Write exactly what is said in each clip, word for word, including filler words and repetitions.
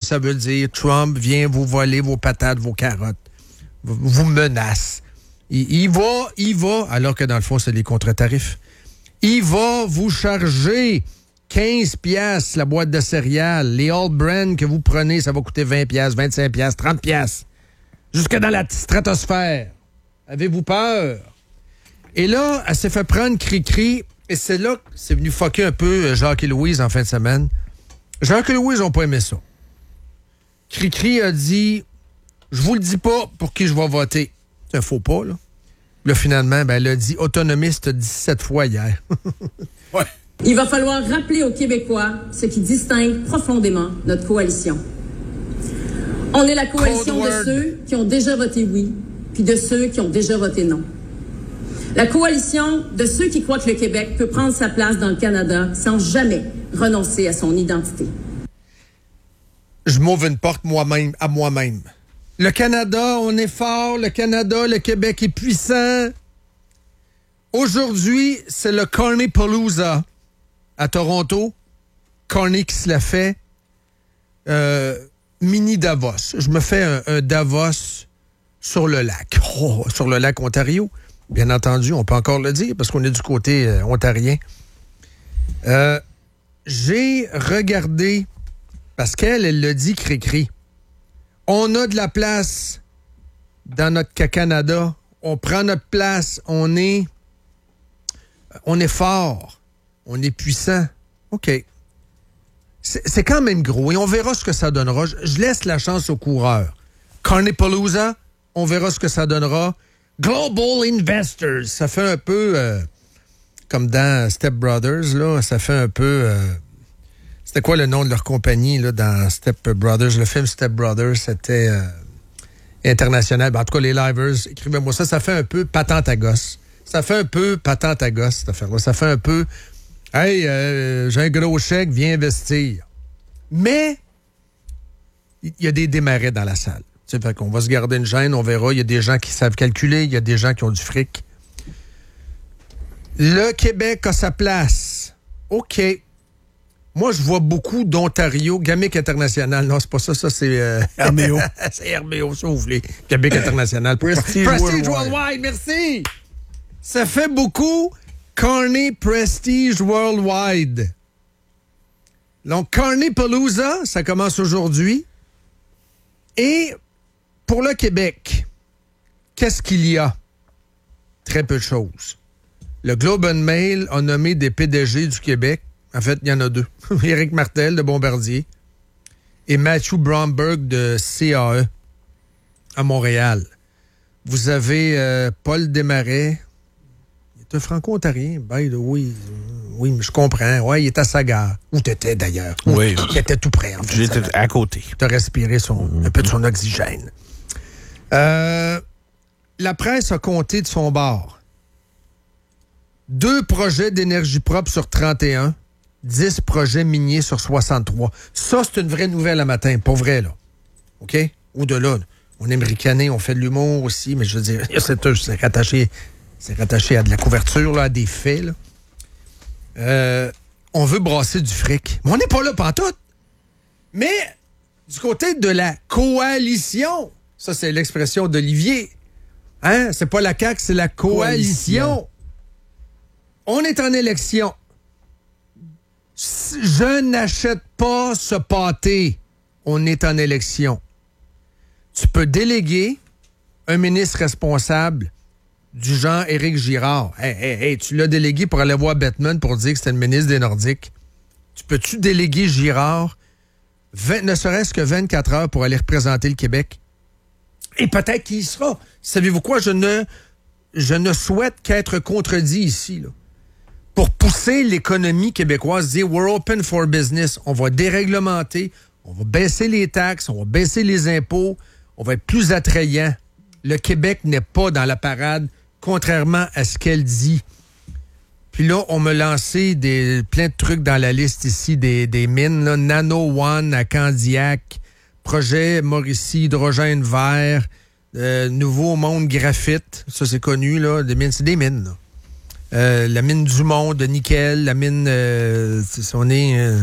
ça veut dire Trump vient vous voler vos patates, vos carottes, vous menace. Il, il va, il va, alors que dans le fond, c'est les contre-tarifs. Il va vous charger quinze piastres la boîte de céréales. Les All Brand que vous prenez, ça va coûter vingt piastres, vingt-cinq piastres, trente piastres. Jusque dans la stratosphère. Avez-vous peur? Et là, elle s'est fait prendre cri-cri. Et c'est là que c'est venu fucker un peu Jacques et Louise en fin de semaine. Jacques et Louise n'ont pas aimé ça. Cri-cri a dit, je vous le dis pas pour qui je vais voter. C'est un faux pas, là. Là, finalement, ben, elle a dit autonomiste dix-sept fois hier. Ouais. Il va falloir rappeler aux Québécois ce qui distingue profondément notre coalition. On est la coalition de ceux qui ont déjà voté oui, puis de ceux qui ont déjà voté non. La coalition de ceux qui croient que le Québec peut prendre sa place dans le Canada sans jamais renoncer à son identité. Je m'ouvre une porte moi-même, à moi-même. Le Canada, on est fort. Le Canada, le Québec est puissant. Aujourd'hui, c'est le Carneypalooza à Toronto. Carney qui se l'a fait. Euh, mini Davos. Je me fais un, un Davos sur le lac. Oh, sur le lac Ontario. Bien entendu, on peut encore le dire parce qu'on est du côté euh, ontarien. Euh, j'ai regardé, parce qu'elle, elle le dit cri-cri. On a de la place dans notre Canada. On prend notre place. On est, on est fort. On est puissant. OK. C'est, c'est quand même gros et on verra ce que ça donnera. Je, je laisse la chance aux coureurs. Carneypalooza, on verra ce que ça donnera. Global Investors, ça fait un peu euh, comme dans Step Brothers, là. Ça fait un peu... Euh, c'était quoi le nom de leur compagnie là, dans Step Brothers? Le film Step Brothers, c'était euh, international. Ben, en tout cas, les Livers, écrivez-moi ça. Ça fait un peu patente à gosse. Ça fait un peu patente à gosse, cette affaire-là. Ça fait un peu, hey, euh, j'ai un gros chèque, viens investir. Mais, il y a des démarrés dans la salle. Tu sais, fait qu'on va se garder une gêne, on verra. Il y a des gens qui savent calculer, il y a des gens qui ont du fric. Le Québec a sa place. OK. Moi, je vois beaucoup d'Ontario, Gamic International. Non, c'est pas ça, ça, c'est... Euh... R B O. C'est R B O, ça, vous voulez. Gamic International. Prestige, Prestige Worldwide. Worldwide, merci! Ça fait beaucoup. Carney Prestige Worldwide. Donc, Carneypalooza, ça commence aujourd'hui. Et pour le Québec, qu'est-ce qu'il y a? Très peu de choses. Le Globe and Mail a nommé des P D G du Québec. En fait, il y en a deux. Éric Martel de Bombardier et Matthew Bromberg de C A E à Montréal. Vous avez euh, Paul Desmarais. Il est un franco-ontarien, by the way. Oui, mais je comprends. Ouais, il est à Sagar. Où t'étais d'ailleurs. Oui. Il était tout près, en fait. J'étais à côté. T'as respiré son, mm-hmm. un peu de son oxygène. Euh, la presse a compté de son bord. Deux projets d'énergie propre sur trente et un. dix projets miniers sur soixante-trois. Ça, c'est une vraie nouvelle à matin. Pas vrai, là. OK? Au-delà, on est américané, on fait de l'humour aussi, mais je veux dire, c'est, c'est, rattaché, c'est rattaché à de la couverture, là, à des faits, là. Euh, on veut brasser du fric. Mais on n'est pas là pantoute. Mais du côté de la coalition, ça, c'est l'expression d'Olivier. Hein? C'est pas la C A Q, c'est la coalition. coalition. On est en élection. Je n'achète pas ce pâté. On est en élection. Tu peux déléguer un ministre responsable du genre Éric Girard. Hey, hey, hey, tu l'as délégué pour aller voir Bettman pour dire que c'était le ministre des Nordiques. Tu peux-tu déléguer Girard vingt, ne serait-ce que vingt-quatre heures pour aller représenter le Québec? Et peut-être qu'il y sera. Savez-vous quoi? Je ne, je ne souhaite qu'être contredit ici, là. Pour pousser l'économie québécoise, dire « We're open for business ». On va déréglementer, on va baisser les taxes, on va baisser les impôts, on va être plus attrayant. Le Québec n'est pas dans la parade, contrairement à ce qu'elle dit. Puis là, on me lançait des, plein de trucs dans la liste ici, des, des mines, là, Nano One à Candiac, projet Mauricie, hydrogène vert, euh, Nouveau Monde Graphite, ça c'est connu, là, des mines, c'est des mines, là. Euh, la mine Dumont de nickel, la mine, euh, on est, euh,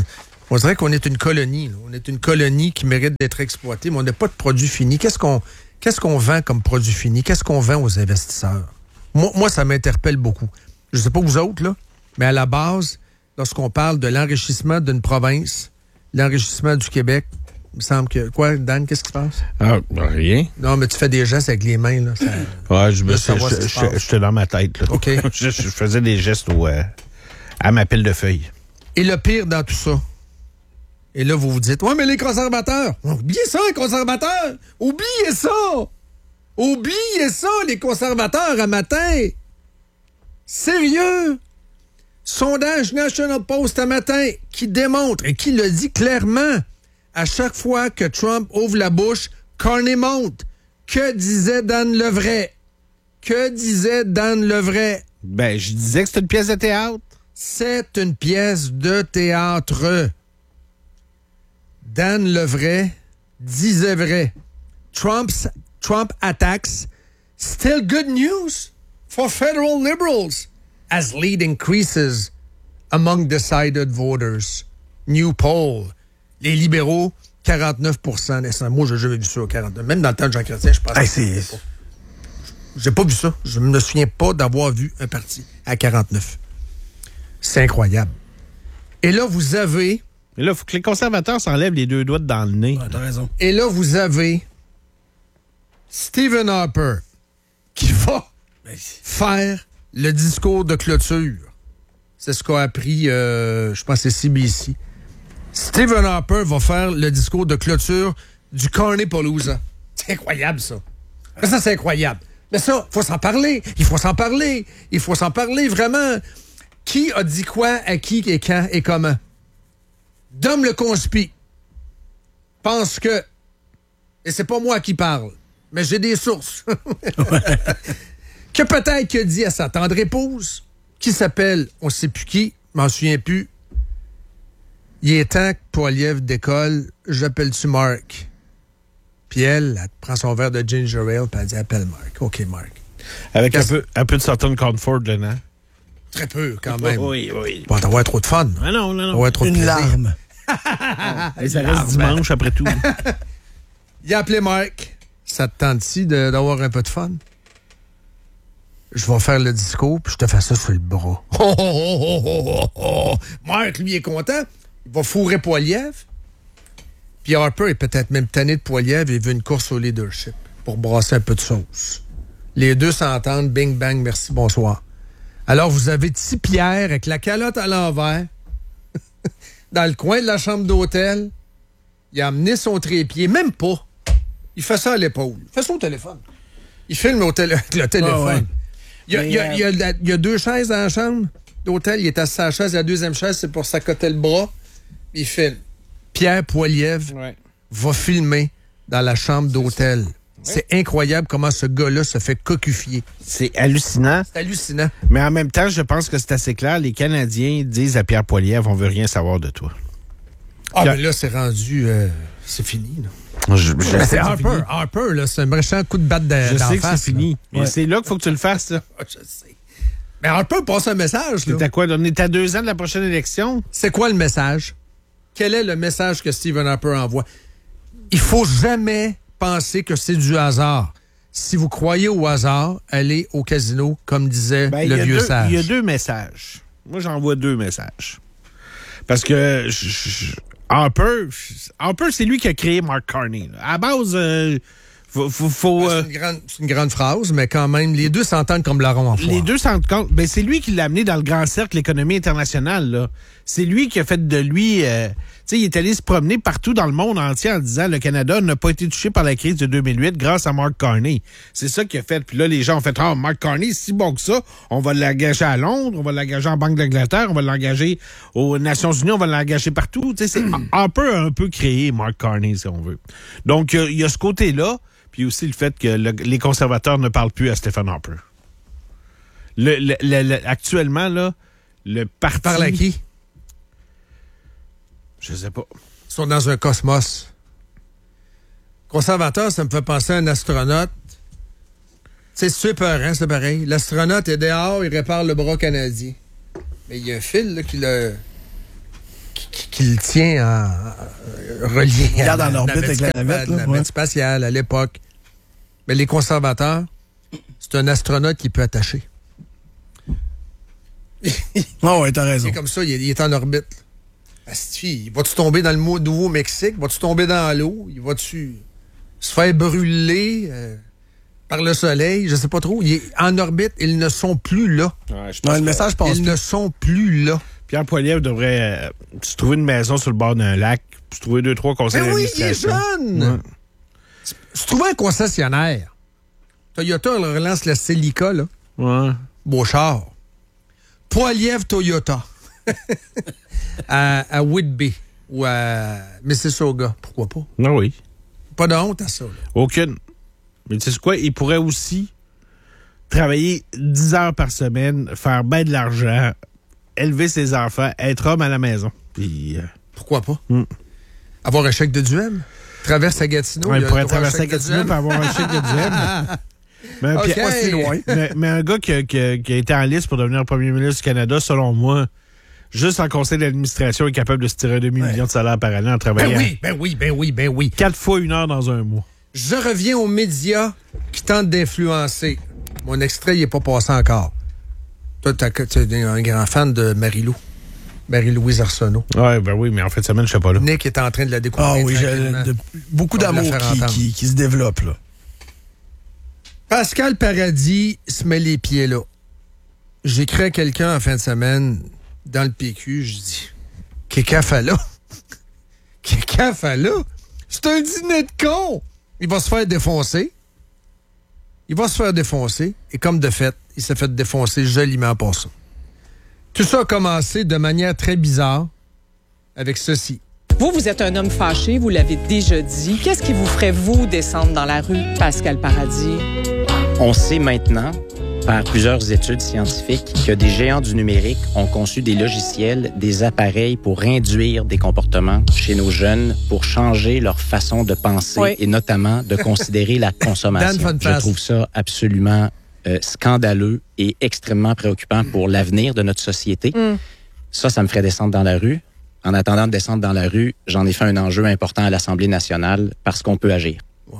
On dirait qu'on est une colonie. Là. On est une colonie qui mérite d'être exploitée, mais on n'a pas de produit fini. Qu'est-ce qu'on, qu'est-ce qu'on vend comme produit fini? Qu'est-ce qu'on vend aux investisseurs? Moi, moi ça m'interpelle beaucoup. Je ne sais pas vous autres, là, mais à la base, lorsqu'on parle de l'enrichissement d'une province, l'enrichissement du Québec, il me semble que... Quoi, Dan, qu'est-ce qui se passe? Ah, rien. Non, mais tu fais des gestes avec les mains, là. Ça, ouais, je me suis... J'étais dans ma tête, là. OK. je, je faisais des gestes au, euh, à ma pile de feuilles. Et le pire dans tout ça, et là, vous vous dites, ouais, mais les conservateurs, oubliez ça, les conservateurs! Oubliez ça! Oubliez ça, les conservateurs, à matin! Sérieux! Sondage National Post à matin qui démontre et qui le dit clairement, à chaque fois que Trump ouvre la bouche, Carney monte. Que disait Dan Levray? Que disait Dan Levray? Ben, je disais que c'était une pièce de théâtre. C'est une pièce de théâtre. Dan Levray disait vrai. Trump's, Trump attacks still good news for federal liberals as lead increases among decided voters. New poll. Les libéraux, quarante-neuf pour cent. Moi, j'ai jamais vu ça, quarante-neuf. Même dans le temps de Jean Chrétien, je pense hey, que c'est pas. J'ai pas vu ça. Je me souviens pas d'avoir vu un parti à quarante-neuf. C'est incroyable. Et là, vous avez... Et là, il faut que les conservateurs s'enlèvent les deux doigts dans le nez. Ouais, t'as raison. Et là, vous avez Stephen Harper qui va faire le discours de clôture. C'est ce qu'a appris, euh, je pense que c'est C B C. Stephen Harper va faire le discours de clôture du Carney-Palooza. C'est incroyable, ça. Ça, c'est incroyable. Mais ça, il faut s'en parler. Il faut s'en parler. Il faut s'en parler, vraiment. Qui a dit quoi, à qui, et quand, et comment? Dom le conspi pense que, et c'est pas moi qui parle, mais j'ai des sources, que peut-être qu'il a dit à sa tendre épouse, qui s'appelle, on ne sait plus qui, je m'en souviens plus, il est temps que Poilievre décolle, j'appelle-tu Mark? Puis elle, elle prend son verre de ginger ale, puis elle dit, appelle Mark. OK, Mark. Avec un peu, un peu de Sutton Comfort dedans. Très peu, quand même. Oui, oui. Bon, t'as avoir trop de fun. Ah non, non, non. T'as avoir trop de Une plaisir. larme. Et ça reste dimanche, après tout. Il a appelé Mark. Ça te tente-tu de, d'avoir un peu de fun? Je vais faire le discours, puis je te fais ça sur le bras. Oh, oh, oh, oh, oh, oh. Mark, lui, est content. Il va fourrer Poilievre. Puis Harper est peut-être même tanné de Poilievre et il veut une course au leadership pour brasser un peu de sauce. Les deux s'entendent, bing, bang, merci, bonsoir. Alors, vous avez Tipierre avec la calotte à l'envers dans le coin de la chambre d'hôtel. Il a amené son trépied, même pas. Il fait ça à l'épaule. Il fait ça au téléphone. Il filme au télé- avec le téléphone. Ah ouais. il, y a, il, y a, il, y a, il, y a, il y a deux chaises dans la chambre d'hôtel. Il est assis à sa chaise. La deuxième chaise, c'est pour s'accoter le bras. Il filme. Pierre Poilievre ouais. va filmer dans la chambre d'hôtel. Ouais. C'est incroyable comment ce gars-là se fait cocufier. C'est hallucinant. C'est hallucinant. Mais en même temps, je pense que c'est assez clair. Les Canadiens disent à Pierre Poilievre, on veut rien savoir de toi. Ah, mais là, c'est rendu... Euh, c'est fini, là. Je, je mais c'est Harper. Harper, là, c'est un méchant coup de batte de, je d'en sais face. Que c'est fini. Mais ouais. c'est là qu'il faut que tu le fasses, là. Je sais. Mais Harper passe un message, là. C'est à quoi? On est à deux ans de la prochaine élection. C'est quoi le message? Quel est le message que Stephen Harper envoie? Il faut jamais penser que c'est du hasard. Si vous croyez au hasard, allez au casino, comme disait ben, le vieux deux, sage. Il y a deux messages. Moi, j'en vois deux messages. Parce que je, je, Harper, Harper, c'est lui qui a créé Mark Carney. Là. À la base, euh, faut... faut, faut euh... c'est, une grande, c'est une grande phrase, mais quand même, les deux s'entendent comme larron en foire. Les deux s'entendent. Ben, c'est lui qui l'a amené dans le grand cercle de l'économie internationale. Là. C'est lui qui a fait de lui... Euh, tu sais, il est allé se promener partout dans le monde entier en disant le Canada n'a pas été touché par la crise de deux mille huit grâce à Mark Carney. C'est ça qu'il a fait. Puis là, les gens ont fait « Ah, oh, Mark Carney, si bon que ça, on va l'engager à Londres, on va l'engager en Banque d'Angleterre, on va l'engager aux Nations Unies, on va l'engager partout. » Tu sais, c'est un peu, un peu créé, Mark Carney, si on veut. Donc, il y, y a ce côté-là, puis aussi le fait que le, les conservateurs ne parlent plus à Stephen Harper. Le, le, le, le, actuellement, là, le parti... Parle à qui? Je sais pas. Ils sont dans un cosmos. Conservateur, ça me fait penser à un astronaute. C'est super, hein, c'est pareil. L'astronaute est dehors, il répare le bras canadien. Mais il y a un fil là, qui, le... qui, qui le tient en, en relié Il à regarde en orbite avec la navette, là, la ouais. navette spatiale à l'époque. Mais les conservateurs, c'est un astronaute qui peut attacher. Oh, ouais, t'as raison. C'est comme ça, il est, il est en orbite. Asti, vas-tu tomber dans le Mo- Nouveau-Mexique? Vas-tu tomber dans l'eau? Il va-tu se faire brûler euh, par le soleil? Je sais pas trop. Il est en orbite. Ils ne sont plus là. Ouais, je Non, pense le que message passe Ils plus. ne sont plus là. Pierre Poilievre devrait euh, se trouver une maison sur le bord d'un lac, se trouver deux, trois conseils Mais oui, il est d'administration. jeune! Ouais. Se trouver un concessionnaire. Toyota elle relance la Celica, là. Ouais. Beau char. Poilievre Toyota. à, à Whitby ou à Mississauga. Pourquoi pas? Non, oui. Pas de honte à ça. Là. Aucune. Mais tu sais quoi? Il pourrait aussi travailler dix heures par semaine, faire bien de l'argent, élever ses enfants, être homme à la maison. Puis, euh, Pourquoi pas? Mm. Avoir un chèque de Duhem. Traverse à Gatineau. ouais, il il y a pourrait le droit à un traverser chèque de Gatineau Duhem. pour avoir un chèque de Duhem. Mais, un OK. Pierre- Pas si loin. mais, mais un gars qui a, qui a- qui a été en liste pour devenir premier ministre du Canada, selon moi, juste en conseil d'administration, est capable de se tirer un demi-million de salaire par année en travaillant Ben oui, ben oui, ben oui, ben oui. quatre fois une heure dans un mois. Je reviens aux médias qui tentent d'influencer. Mon extrait, il n'est pas passé encore. Toi, tu es un grand fan de Marie-Lou. Marie-Louise Arsenault. Ouais, ben oui, mais en fait, semaine, je sais pas là. Nick est en train de la découvrir. Ah oui, j'ai tranquillement. de- beaucoup On va la d'amour faire qui, entendre. qui, qui se développe, là. Pascal Paradis se met les pieds là. J'écris à quelqu'un en fin de semaine dans le P Q, je dis Kéka fait là? Kéka fait là? C'est un dîner de con! Il va se faire défoncer. Il va se faire défoncer. Et comme de fait, il s'est fait défoncer joliment pour ça. Tout ça a commencé de manière très bizarre avec ceci. Vous, vous êtes un homme fâché, vous l'avez déjà dit. Qu'est-ce qui vous ferait, vous, descendre dans la rue, Pascal Paradis? On sait maintenant, par plusieurs études scientifiques, que des géants du numérique ont conçu des logiciels, des appareils pour induire des comportements chez nos jeunes, pour changer leur façon de penser Oui. et notamment de considérer la consommation. Dan Fontaine. Je trouve ça absolument euh, scandaleux et extrêmement préoccupant pour l'avenir de notre société. Mm. Ça, ça me ferait descendre dans la rue. En attendant de descendre dans la rue, j'en ai fait un enjeu important à l'Assemblée nationale parce qu'on peut agir. Ouais.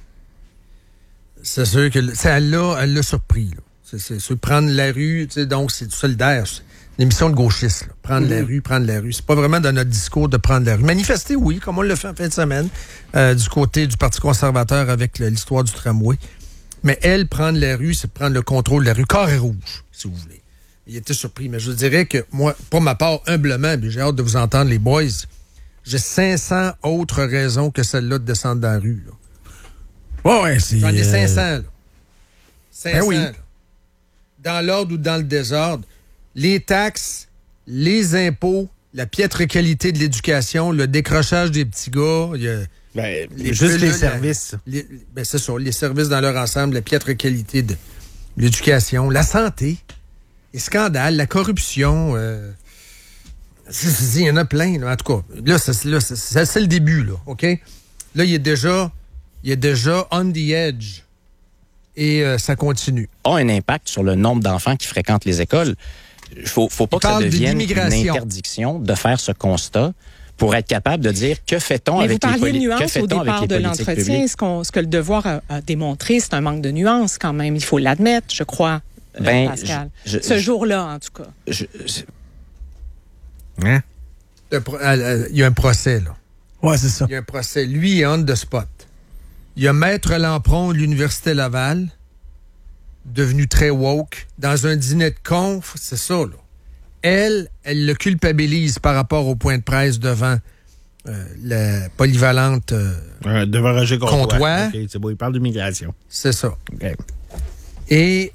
C'est sûr que le- ça, elle l'a, elle l'a surpris. Là. C'est, c'est sûr, prendre la rue, tu sais, donc c'est solidaire. C'est une émission de gauchistes. Là. Prendre la rue, prendre la rue. C'est pas vraiment dans notre discours de prendre la rue. Manifester, oui, comme on l'a fait en fin de semaine, euh, du côté du Parti conservateur avec le- l'histoire du tramway. Mais elle, prendre la rue, c'est prendre le contrôle de la rue. Carré rouge, si vous voulez. Il était surpris. Mais je dirais que moi, pour ma part, humblement, puis j'ai hâte de vous entendre, les boys, j'ai cinq cents autres raisons que celle-là de descendre dans la rue. Là. Ouais, ouais, c'est. J'en ai euh, cinq cents, là. cinq cents, Ben oui. là. Dans l'ordre ou dans le désordre. Les taxes, les impôts, la piètre qualité de l'éducation, le décrochage des petits gars, il y a Ben, les juste pilules, les services. les- ben c'est ça, les services dans leur ensemble, la piètre qualité de l'éducation, la santé, les scandales, la corruption. euh, c'est- c'est- Il y en a plein. Là. En tout cas, là, c'est, là, c'est, c'est- c'est le début, là, OK? Là, il est déjà, il est déjà on the edge. Et euh, ça continue. A un impact sur le nombre d'enfants qui fréquentent les écoles. Il faut, faut pas Il que ça parle de devienne une l'immigration. interdiction de faire ce constat pour être capable de dire que fait-on Mais avec vous les, parliez de poli- que nuances au fait-on avec départ les de politiques l'entretien. publiques. Ce, qu'on- ce que le devoir a, a démontré, c'est un manque de nuances quand même. Il faut l'admettre, je crois, euh, Ben, Pascal. je- je- Ce je- jour-là, en tout cas. Je- je- Hein? Le pro- euh, euh, Il y a un procès, là. Ouais, c'est ça. Il y a un procès. Lui, il est on the spot. Il y a Maître Lampron de l'Université Laval, devenu très woke, dans un dîner de conf, c'est ça, là. Elle, elle le culpabilise par rapport au point de presse devant euh, la polyvalente... euh, Euh, devant Roger Comtois. Comtois. OK, c'est bon, il parle d'immigration. c'est ça. OK. Et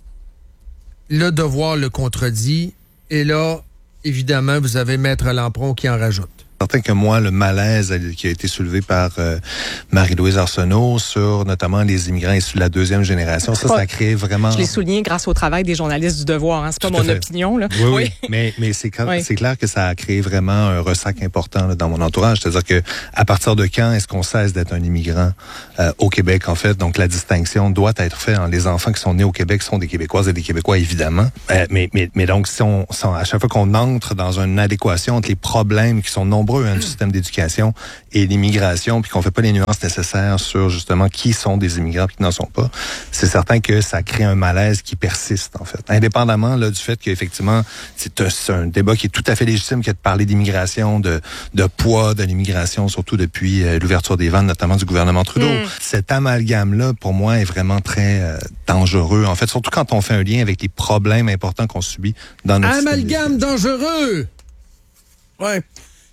le devoir le contredit. Et là, évidemment, vous avez Maître Lampron qui en rajoute. certain que moi, le malaise qui a été soulevé par euh, Marie-Louise Arsenault sur notamment les immigrants issus de la deuxième génération, ça, pas, ça crée vraiment... Je l'ai souligné grâce au travail des journalistes du Devoir. Hein. C'est pas Tout mon opinion. Là. Oui, oui. oui. Mais, mais c'est, oui. c'est clair que ça a créé vraiment un ressac important là, dans mon entourage. C'est-à-dire que à partir de quand est-ce qu'on cesse d'être un immigrant euh, au Québec, en fait? Donc, la distinction doit être faite. Hein. Les enfants qui sont nés au Québec sont des Québécoises et des Québécois, évidemment. Euh, mais, mais, mais donc, si on, si on, à chaque fois qu'on entre dans une adéquation entre les problèmes qui sont nombreux hein, du système d'éducation et l'immigration, puis qu'on fait pas les nuances nécessaires sur justement qui sont des immigrants et qui n'en sont pas, c'est certain que ça crée un malaise qui persiste, en fait. Indépendamment là, du fait qu'effectivement, c'est un, c'est un débat qui est tout à fait légitime que de parler d'immigration, de, de poids de l'immigration, surtout depuis euh, l'ouverture des vannes, notamment du gouvernement Trudeau. Mm. Cet amalgame-là, pour moi, est vraiment très euh, dangereux, en fait, surtout quand on fait un lien avec les problèmes importants qu'on subit dans notre amalgame dangereux! Ouais.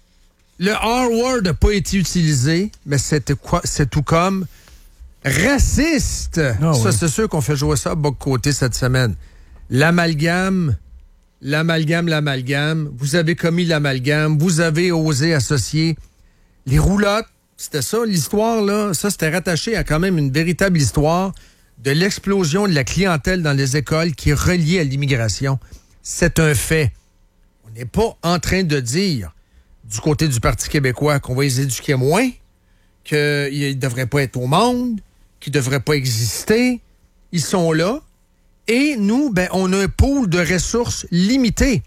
Le R-word n'a pas été utilisé, mais c'est, quoi, c'est tout comme raciste. Oh, ça, oui. C'est sûr qu'on fait jouer ça à bas de côté cette semaine. L'amalgame, l'amalgame, l'amalgame. Vous avez commis l'amalgame. Vous avez osé associer les roulottes. C'était ça, l'histoire, là. Ça, c'était rattaché à quand même une véritable histoire de l'explosion de la clientèle dans les écoles qui est reliée à l'immigration. C'est un fait. On n'est pas en train de dire du côté du Parti québécois qu'on va les éduquer moins, qu'ils ne devraient pas être au monde, qu'ils ne devraient pas exister. Ils sont là. Et nous, ben, on a un pool de ressources limitées.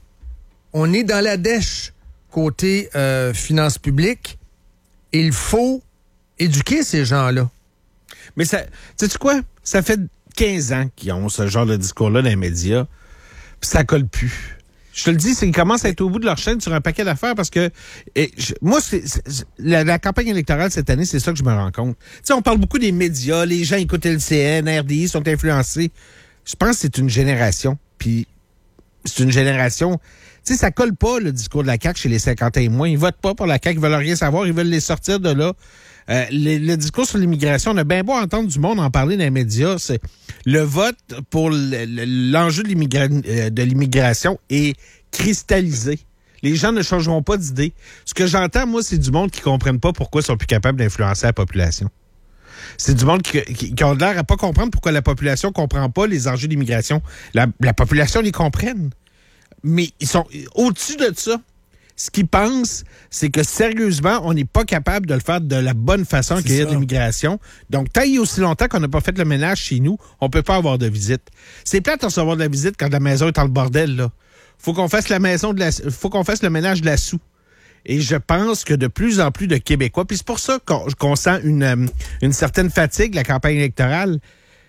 On est dans la dèche côté euh, finances publiques. Et il faut éduquer ces gens-là. Mais ça, sais-tu quoi? Ça fait quinze ans qu'ils ont ce genre de discours-là dans les médias, puis ça colle plus. Je te le dis, c'est qu'ils commencent à être au bout de leur chaîne sur un paquet d'affaires parce que et je, moi, c'est, c'est, la, la campagne électorale cette année, c'est ça que je me rends compte. Tu sais, on parle beaucoup des médias, les gens écoutent L C N, R D I, sont influencés. Je pense que c'est une génération, puis c'est une génération... Tu sais, ça colle pas, le discours de la C A Q chez les cinquante ans et moins. Ils votent pas pour la C A Q, ils veulent rien savoir, ils veulent les sortir de là. Euh, le, le discours sur l'immigration, on a bien beau entendre du monde en parler dans les médias. C'est, le vote pour le, le, l'enjeu de, l'immigra, de l'immigration est cristallisé. Les gens ne changeront pas d'idée. Ce que j'entends, moi, c'est du monde qui ne comprennent pas pourquoi ils sont plus capables d'influencer la population. C'est du monde qui, qui, qui ont l'air à pas comprendre pourquoi la population ne comprend pas les enjeux d'immigration. La, la population les comprenne. Mais ils sont au-dessus de ça. Ce qu'ils pensent, c'est que sérieusement, on n'est pas capable de le faire de la bonne façon qu'il y a de l'immigration. Donc, tant il y a aussi longtemps qu'on n'a pas fait le ménage chez nous, on ne peut pas avoir de visite. C'est plate de recevoir de la visite quand la maison est dans le bordel, là. Faut qu'on fasse la maison de la, faut qu'on fasse le ménage de la soue. Et je pense que de plus en plus de Québécois, puis c'est pour ça qu'on, qu'on sent une, une certaine fatigue de la campagne électorale.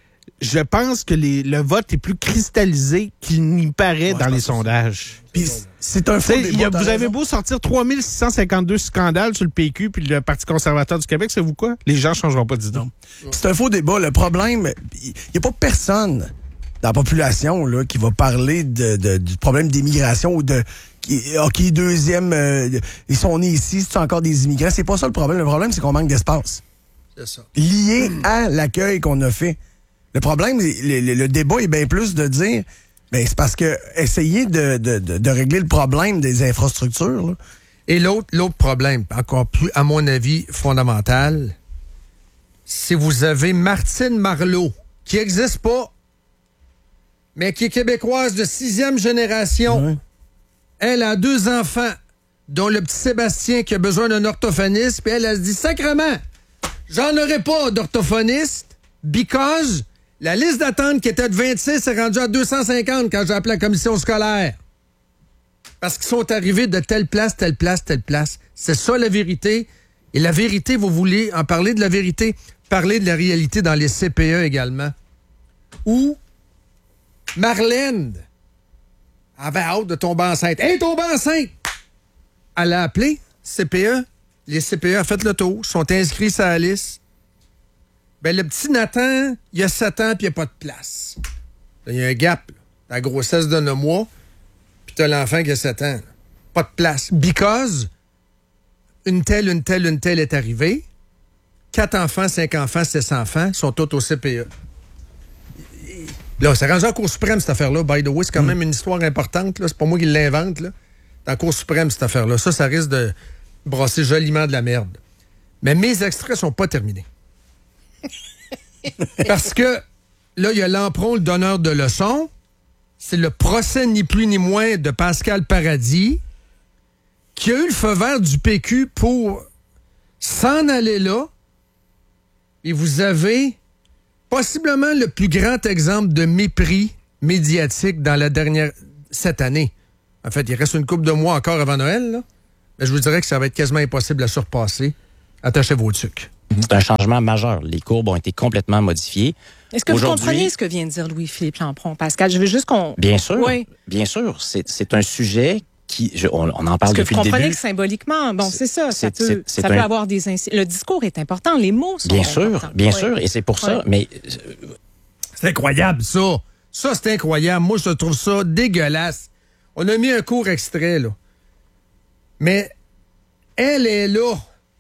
Je pense que les, le vote est plus cristallisé qu'il n'y paraît ouais, dans les sondages. Puis c'est un faux débat. A, vous avez beau sortir trois mille six cent cinquante-deux scandales sur le P Q puis le Parti conservateur du Québec, savez-vous quoi? Les gens ne changeront pas d'idée. C'est un faux débat. Le problème, il n'y a pas personne dans la population là, qui va parler de, de, du problème d'immigration ou de qui, OK, deuxième, euh, ils sont nés ici, c'est encore des immigrants. C'est pas ça le problème. Le problème, c'est qu'on manque d'espace. C'est ça. Lié mmh. à l'accueil qu'on a fait. Le problème, le, le, le débat est bien plus de dire, ben c'est parce que essayer de, de, de, de régler le problème des infrastructures. Là. Et l'autre, l'autre problème, encore plus, à mon avis, fondamental, c'est vous avez Martine Marleau, qui n'existe pas, mais qui est québécoise de sixième génération. Oui. Elle a deux enfants, dont le petit Sébastien qui a besoin d'un orthophoniste, puis elle, elle se dit, sacrement, j'en aurai pas d'orthophoniste, because... La liste d'attente qui était de vingt-six est rendue à deux cent cinquante quand j'ai appelé la commission scolaire. Parce qu'ils sont arrivés de telle place, telle place, telle place. C'est ça la vérité. Et la vérité, vous voulez en parler de la vérité? Parler de la réalité dans les C P E également. Où Marlène avait hâte de tomber enceinte. Hey, tomber enceinte! Elle a appelé C P E. Les C P E ont fait le tour, sont inscrits sur la liste. Ben, le petit Nathan, il a sept ans puis il n'y a pas de place. Il y a un gap. Là. La grossesse de neuf mois, puis t'as l'enfant qui a sept ans. Là. Pas de place. Because une telle, une telle, une telle est arrivée. Quatre enfants, cinq enfants, six enfants sont tous au C P E. Là, c'est rendu en Cour suprême, cette affaire-là. By the way, c'est quand mm. même une histoire importante. Là. C'est pas moi qui l'invente. Là. C'est en Cour suprême, cette affaire-là. Ça, ça risque de brasser joliment de la merde. Mais mes extraits sont pas terminés. Parce que là, il y a Lampron, le donneur de leçons. C'est le procès ni plus ni moins de Pascal Paradis qui a eu le feu vert du P Q pour s'en aller là. Et vous avez possiblement le plus grand exemple de mépris médiatique dans la dernière... cette année. En fait, il reste une couple de mois encore avant Noël, là. Mais je vous dirais que ça va être quasiment impossible à surpasser. Attachez vos tucs. C'est un changement majeur. Les courbes ont été complètement modifiées. Est-ce que Aujourd'hui, vous comprenez ce que vient de dire Louis-Philippe Lampron, Pascal? Je veux juste qu'on... Bien sûr, oui. bien sûr. C'est, c'est un sujet qui... Je, on, on en parle Est-ce que depuis vous le comprenez début. que symboliquement, bon, c'est, c'est ça, c'est, ça peut, c'est, c'est ça un... peut avoir des... Inc... Le discours est important, les mots sont bien importants. sûr, bien oui. sûr, et c'est pour ça, oui. mais... C'est incroyable, ça. Ça, c'est incroyable. Moi, je trouve ça dégueulasse. On a mis un court extrait, là. Mais elle est là.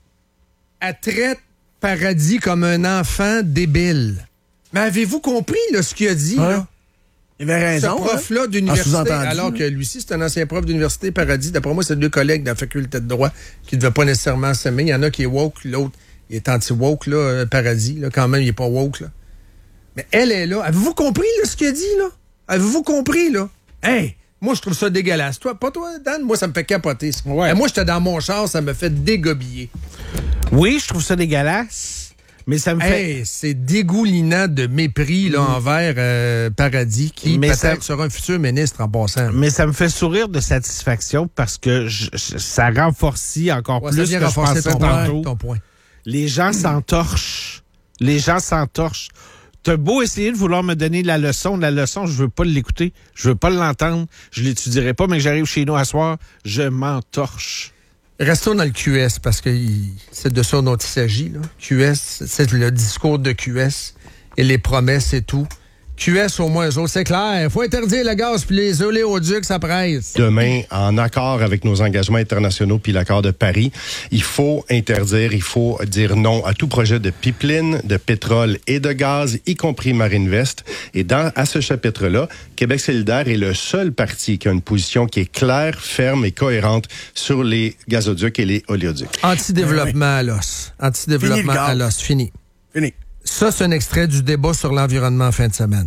Elle traite Paradis comme un enfant débile. Mais avez-vous compris là, ce qu'il a dit? Ouais. Là? Il avait raison. Ce prof-là hein? d'université, sous-entendu, alors que lui-ci, c'est un ancien prof d'université, Paradis. D'après moi, c'est deux collègues de la faculté de droit qui ne devaient pas nécessairement s'aimer. Il y en a qui est woke, l'autre il est anti-woke, là, Paradis. Là, quand même, il n'est pas woke. Là. Mais elle est là. Avez-vous compris là, ce qu'il a dit? Là? Avez-vous compris? Là? Hey! Moi, je trouve ça dégueulasse. Toi, pas toi, Dan? Moi, ça me fait capoter. Ouais. Moi, j'étais dans mon char, ça me fait dégobiller. Oui, je trouve ça dégueulasse, mais ça me fait... Hey, c'est dégoulinant de mépris là, mmh. envers euh, Paradis, qui mais peut-être ça... sera un futur ministre en passant. Mais ça me fait sourire de satisfaction parce que je, je, ça renforce encore ouais, plus ça que je pensais ton tantôt. Point, ton point. Les gens s'entorchent. Les gens s'entorchent. T'as beau essayer de vouloir me donner la leçon. La leçon, je veux pas l'écouter. Je veux pas l'entendre. Je l'étudierai pas, mais que j'arrive chez nous à soir, je m'entorche. Restons dans le Q S, parce que il, c'est de ça dont il s'agit. Là. Q S, c'est le discours de Q S et les promesses et tout. Q S, au moins, eux autres, c'est clair. Il faut interdire le gaz puis les oléoducs, ça presse. Demain, en accord avec nos engagements internationaux puis l'accord de Paris, il faut interdire, il faut dire non à tout projet de pipeline, de pétrole et de gaz, y compris Marinvest. Et dans à ce chapitre-là, Québec solidaire est le seul parti qui a une position qui est claire, ferme et cohérente sur les gazoducs et les oléoducs. Anti-développement à l'os. Anti-développement à l'os. Fini. Fini. Ça, c'est un extrait du débat sur l'environnement en fin de semaine.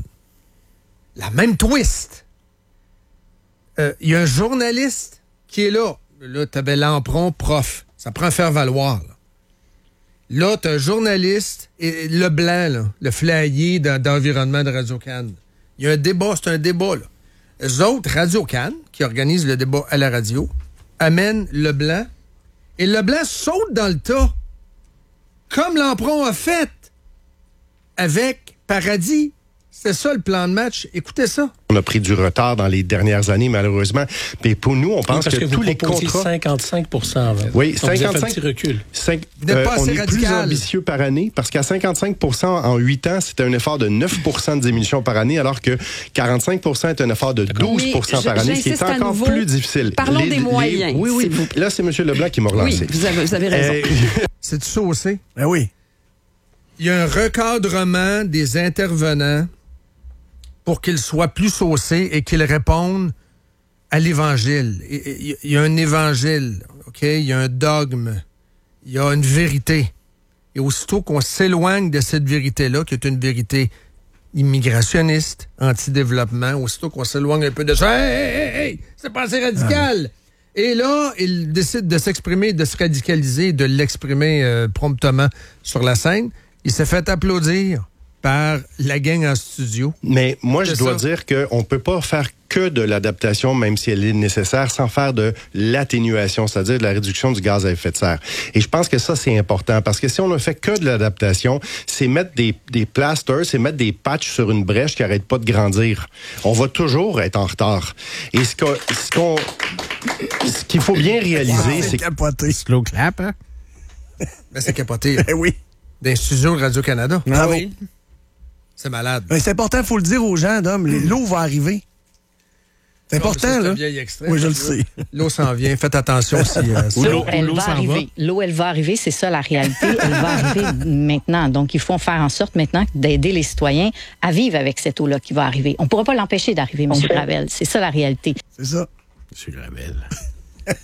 La même twist. Il euh, y a un journaliste qui est là. Là, t'avais Lampron, prof. Ça prend faire-valoir. Là, là t'as un journaliste, et Leblanc, là, le flyé d'environnement de Radio-Can. Il y a un débat, c'est un débat. Là. Eux autres, Radio-Can, qui organisent le débat à la radio, amènent Leblanc, et Leblanc saute dans le tas, comme Lampron a fait avec Paradis. C'est ça le plan de match. Écoutez ça. On a pris du retard dans les dernières années, malheureusement. Mais pour nous, on pense oui, parce que, que tous vous les proposiez contrats... cinquante-cinq pour cent. Là. Oui, donc cinquante-cinq. Vous avez fait un petit recul. cinq, vous n'êtes pas euh, assez on est radical. plus ambitieux par année, parce qu'à cinquante-cinq pour cent en huit ans, c'était un effort de neuf pour cent de diminution par année, alors que quarante-cinq pour cent est un effort de douze pour cent par année, ce qui est encore nouveau, plus difficile. Parlons les, des moyens. Les, oui, oui. Là, c'est M. Leblanc qui m'a relancé. Oui, vous avez, vous avez raison. Euh, C'est-tu saucé? Ben oui. Il y a un recadrement des intervenants pour qu'ils soient plus saucés et qu'ils répondent à l'Évangile. Il y a un évangile, OK? Il y a un dogme. Il y a une vérité. Et aussitôt qu'on s'éloigne de cette vérité-là, qui est une vérité immigrationniste, anti-développement, aussitôt qu'on s'éloigne un peu de ça, hey, hey, hey, hey, c'est pas assez radical! Ah. Et là, il décide de s'exprimer, de se radicaliser, de l'exprimer euh, promptement sur la scène. Il s'est fait applaudir par la gang en studio. Mais moi, je C'est dois ça. dire qu'on ne peut pas faire que de l'adaptation, même si elle est nécessaire, sans faire de l'atténuation, c'est-à-dire de la réduction du gaz à effet de serre. Et je pense que ça, c'est important, parce que si on ne fait que de l'adaptation, c'est mettre des, des plasters, c'est mettre des patchs sur une brèche qui n'arrête pas de grandir. On va toujours être en retard. Et ce, que, ce, qu'on, ce qu'il faut bien réaliser, c'est... C'est capoté. Slow clap, hein? Ben, c'est capoté. Ben oui. D'un studio de Radio-Canada. Bravo. oui. C'est malade. Ben, c'est important, il faut le dire aux gens, Dom. L'eau va arriver. C'est important, Ça, c'est là. un vieil extrait. Oui, je le sais. L'eau s'en vient. Faites attention si... euh, si- L'eau, Elle l'eau va s'en arriver. L'eau, elle va arriver, c'est ça la réalité. Elle va arriver maintenant. Donc, il faut faire en sorte maintenant d'aider les citoyens à vivre avec cette eau-là qui va arriver. On ne pourra pas l'empêcher d'arriver, M. Gravel. C'est ça la réalité. C'est ça. M. Gravel.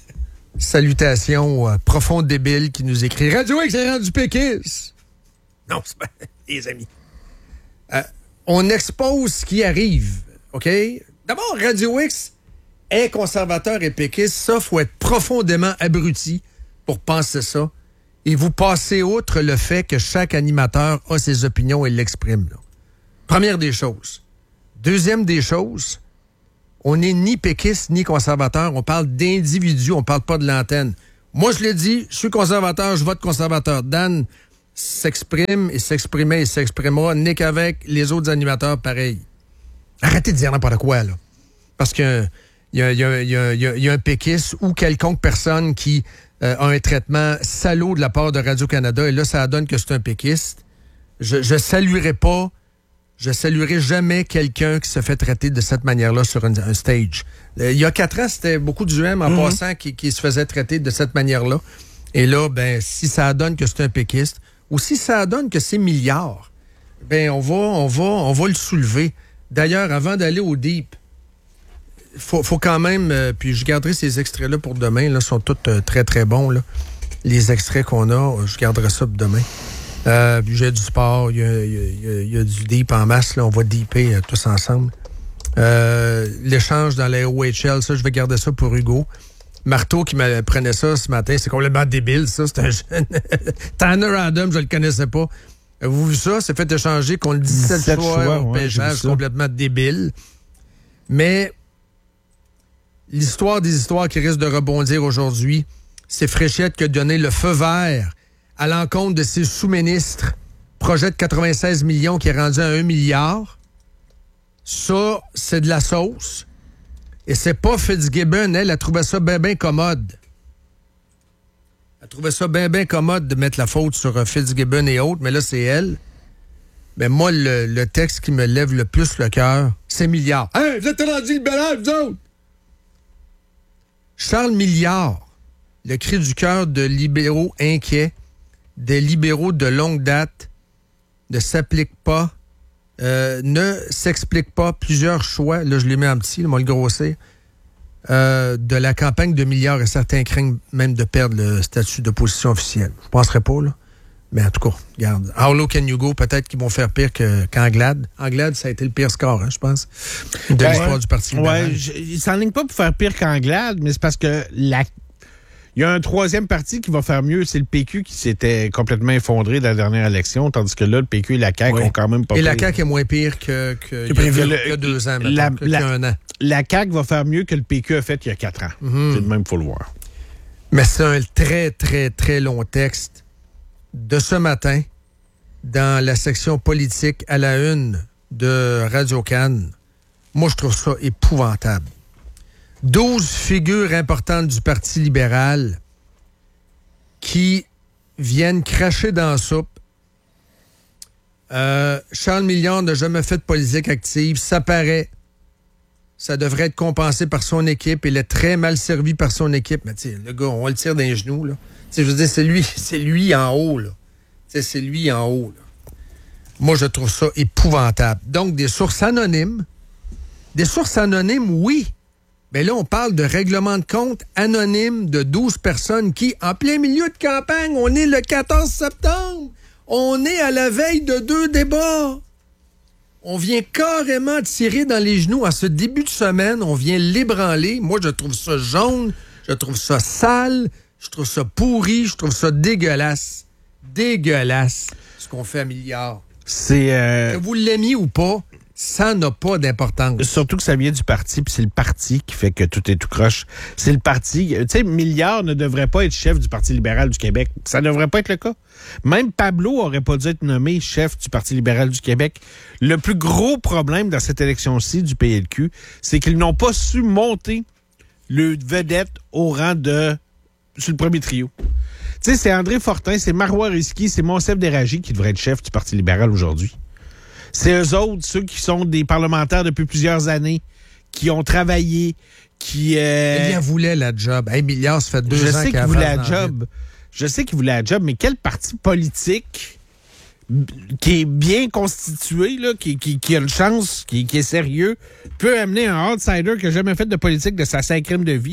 Salutations euh, profonde débile qui nous écrit « Radio X est rendu péquiste! » Non, c'est pas... les amis. Euh, on expose ce qui arrive, OK? D'abord, Radio X est conservateur et péquiste. Ça, faut être profondément abruti pour penser ça. Et vous passez outre le fait que chaque animateur a ses opinions et l'exprime. Là. Première des choses. Deuxième des choses, on n'est ni péquiste ni conservateur. On parle d'individus, on parle pas de l'antenne. Moi, je l'ai dit, je suis conservateur, je vote conservateur. Dan s'exprime et s'exprimait et s'exprimera. Nick avec les autres animateurs, pareil. Arrêtez de dire n'importe quoi, là. Parce que il y a, y a, y a, y a, y a un péquiste ou quelconque personne qui euh, a un traitement salaud de la part de Radio-Canada, et là, ça donne que c'est un péquiste. Je, je saluerai pas Je saluerai jamais quelqu'un qui se fait traiter de cette manière-là sur un, un stage. Euh, il y a quatre ans, c'était beaucoup du M en mm-hmm. passant qui, qui se faisait traiter de cette manière-là. Et là, ben, si ça donne que c'est un péquiste, ou si ça donne que c'est milliard, ben, on va, on va, on va le soulever. D'ailleurs, avant d'aller au deep, faut, faut quand même, euh, puis je garderai ces extraits-là pour demain, là, sont tous euh, très, très bons, là. Les extraits qu'on a, je garderai ça pour demain. Euh, j'ai du sport, il y a, y, a, y a du deep en masse, là, on va deeper euh, tous ensemble. Euh, l'échange dans la O H L, ça, je vais garder ça pour Hugo. Marteau qui me prenait ça ce matin, c'est complètement débile, ça, c'est un jeune. Tanner Adams, je le connaissais pas. Avez-vous vu ça? C'est fait échanger contre le dix-sept choix au pêchage, complètement débile. Mais l'histoire des histoires qui risque de rebondir aujourd'hui, c'est Fréchette qui a donné le feu vert à l'encontre de ses sous-ministres. Projet de quatre-vingt-seize millions qui est rendu à un milliard. Ça, c'est de la sauce. Et c'est pas Fitzgibbon, elle a trouvé ça bien, bien commode. Elle a trouvé ça bien, bien commode de mettre la faute sur Fitzgibbon et autres, mais là, c'est elle. Mais moi, le, le texte qui me lève le plus le cœur, c'est Milliard. Hey, vous êtes rendu libéral, vous autres! Charles Milliard, le cri du cœur de libéraux inquiets, des libéraux de longue date, ne s'applique pas, euh, ne s'explique pas plusieurs choix, là je l'ai mis en petit, là, moi le grossir, euh, de la campagne de Milliard, et certains craignent même de perdre le statut d'opposition officielle. Je ne penserais pas, là. Mais en tout cas, regarde, how low can you go? Peut-être qu'ils vont faire pire que, qu'Anglade. Anglade, ça a été le pire score, hein, je pense, de ouais, l'histoire du Parti libéral. Ouais, je, ils s'enlignent pas pour faire pire qu'Anglade, mais c'est parce que la il y a un troisième parti qui va faire mieux, c'est le P Q qui s'était complètement effondré dans la dernière élection, tandis que là, le P Q et la C A Q oui. ont quand même pas Et pire. la C A Q est moins pire que, que, que, que, que, que deux ans, maintenant, la, que, la, qu'il y a un an. La C A Q va faire mieux que le P Q a fait il y a quatre ans. Mm-hmm. C'est le même, il faut le voir. Mais c'est un très, très, très long texte de ce matin dans la section politique à la une de Radio-Can. Moi, je trouve ça épouvantable. douze figures importantes du Parti libéral qui viennent cracher dans la soupe. Euh, Charles Milliard n'a jamais fait de politique active. Ça paraît. Ça devrait être compensé par son équipe. Il est très mal servi par son équipe. Mais tu sais, le gars, on le tire dans les genoux, là. Tu sais, je veux dire, c'est lui, c'est lui en haut, là. Tu sais, c'est lui en haut, là. Moi, je trouve ça épouvantable. Donc, des sources anonymes. Des sources anonymes, oui. Mais là, on parle de règlement de compte anonyme de douze personnes qui, en plein milieu de campagne, on est le quatorze septembre, on est à la veille de deux débats. On vient carrément tirer dans les genoux à ce début de semaine, on vient l'ébranler. Moi, je trouve ça jaune, je trouve ça sale, je trouve ça pourri, je trouve ça dégueulasse. Dégueulasse, ce qu'on fait à Milliard. C'est... Euh... Que vous l'aimiez ou pas, ça n'a pas d'importance. Surtout que ça vient du parti, puis c'est le parti qui fait que tout est tout croche. C'est le parti. Tu sais, Milliard ne devrait pas être chef du Parti libéral du Québec. Ça ne devrait pas être le cas. Même Pablo aurait pas dû être nommé chef du Parti libéral du Québec. Le plus gros problème dans cette élection-ci du P L Q, c'est qu'ils n'ont pas su monter le vedette au rang de... sur le premier trio. Tu sais, c'est André Fortin, c'est Marois Risky, c'est Monsef Déragi qui devrait être chef du Parti libéral aujourd'hui. C'est eux autres, ceux qui sont des parlementaires depuis plusieurs années, qui ont travaillé, qui... Euh... Il en voulait la job. Hey, Milliard, ça fait deux Je ans sais qu'il voulait la job. Je sais qu'il voulait la job, mais quel parti politique qui est bien constitué, là, qui, qui, qui a une chance, qui, qui est sérieux, peut amener un outsider qui n'a jamais fait de politique de sa cinquième de vie,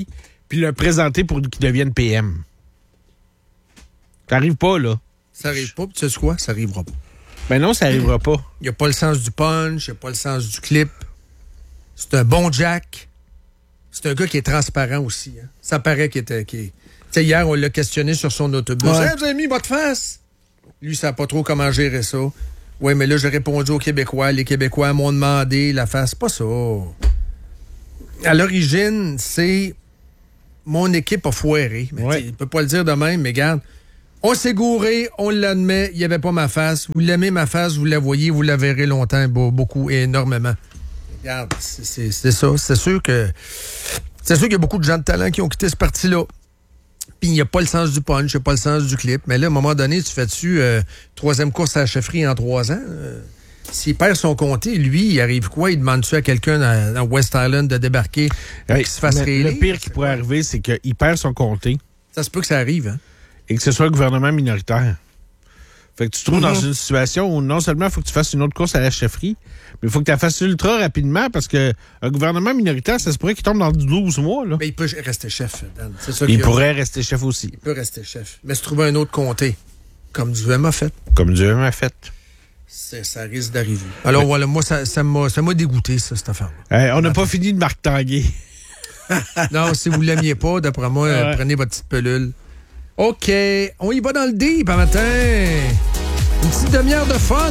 puis le présenter pour qu'il devienne P M. Ça n'arrive pas, là. Ça n'arrive pas, puis tu sais quoi? Ça n'arrivera pas. Ben non, ça n'arrivera pas. Il n'y a pas le sens du punch, il n'y a pas le sens du clip. C'est un bon Jack. C'est un gars qui est transparent aussi. Hein. Ça paraît qu'il était... Qu'il est... Tu sais, hier, on l'a questionné sur son autobus. Ouais. Hey, vous avez mis votre face? Lui, ça ne pas trop comment gérer ça. Oui, mais là, j'ai répondu aux Québécois. Les Québécois m'ont demandé la face. Pas ça. À l'origine, c'est... Mon équipe a foiré. Mais ouais. Il ne peut pas le dire de même, mais regarde... On s'est gouré, on l'admet, il n'y avait pas ma face. Vous l'aimez, ma face, vous la voyez, vous la verrez longtemps, beaucoup et énormément. Regarde, c'est, c'est, c'est ça. C'est sûr que c'est sûr qu'il y a beaucoup de gens de talent qui ont quitté ce parti-là. Puis il n'y a pas le sens du punch, il n'y a pas le sens du clip. Mais là, à un moment donné, tu fais dessus euh, troisième course à la chefferie en trois ans. Euh, s'il perd son comté, lui, il arrive quoi? Il demande-tu à quelqu'un dans, dans West Island de débarquer hey, qu'il se fasse rélire? Le pire qui pourrait arriver, c'est qu'il perd son comté. Ça se peut que ça arrive, hein? Et que ce soit un gouvernement minoritaire. Fait que tu te trouves mm-hmm. dans une situation où non seulement il faut que tu fasses une autre course à la chefferie, mais il faut que tu la fasses ultra rapidement parce que un gouvernement minoritaire, ça se pourrait qu'il tombe dans douze mois. Là. Mais il peut rester chef, Dan. C'est ça il pourrait a... rester chef aussi. Il peut rester chef. Mais se trouver un autre comté, comme Duhem a fait. Comme Duhem a fait. C'est, ça risque d'arriver. Alors mais... voilà, moi, ça, ça, m'a, ça m'a dégoûté, ça, cette affaire-là. Hey, on n'a pas fini de Marc Tanguay. Non, si vous ne l'aimiez pas, d'après moi, ouais. euh, prenez votre petite pelule. OK, on y va dans le deep, un matin. Une petite demi-heure de fun.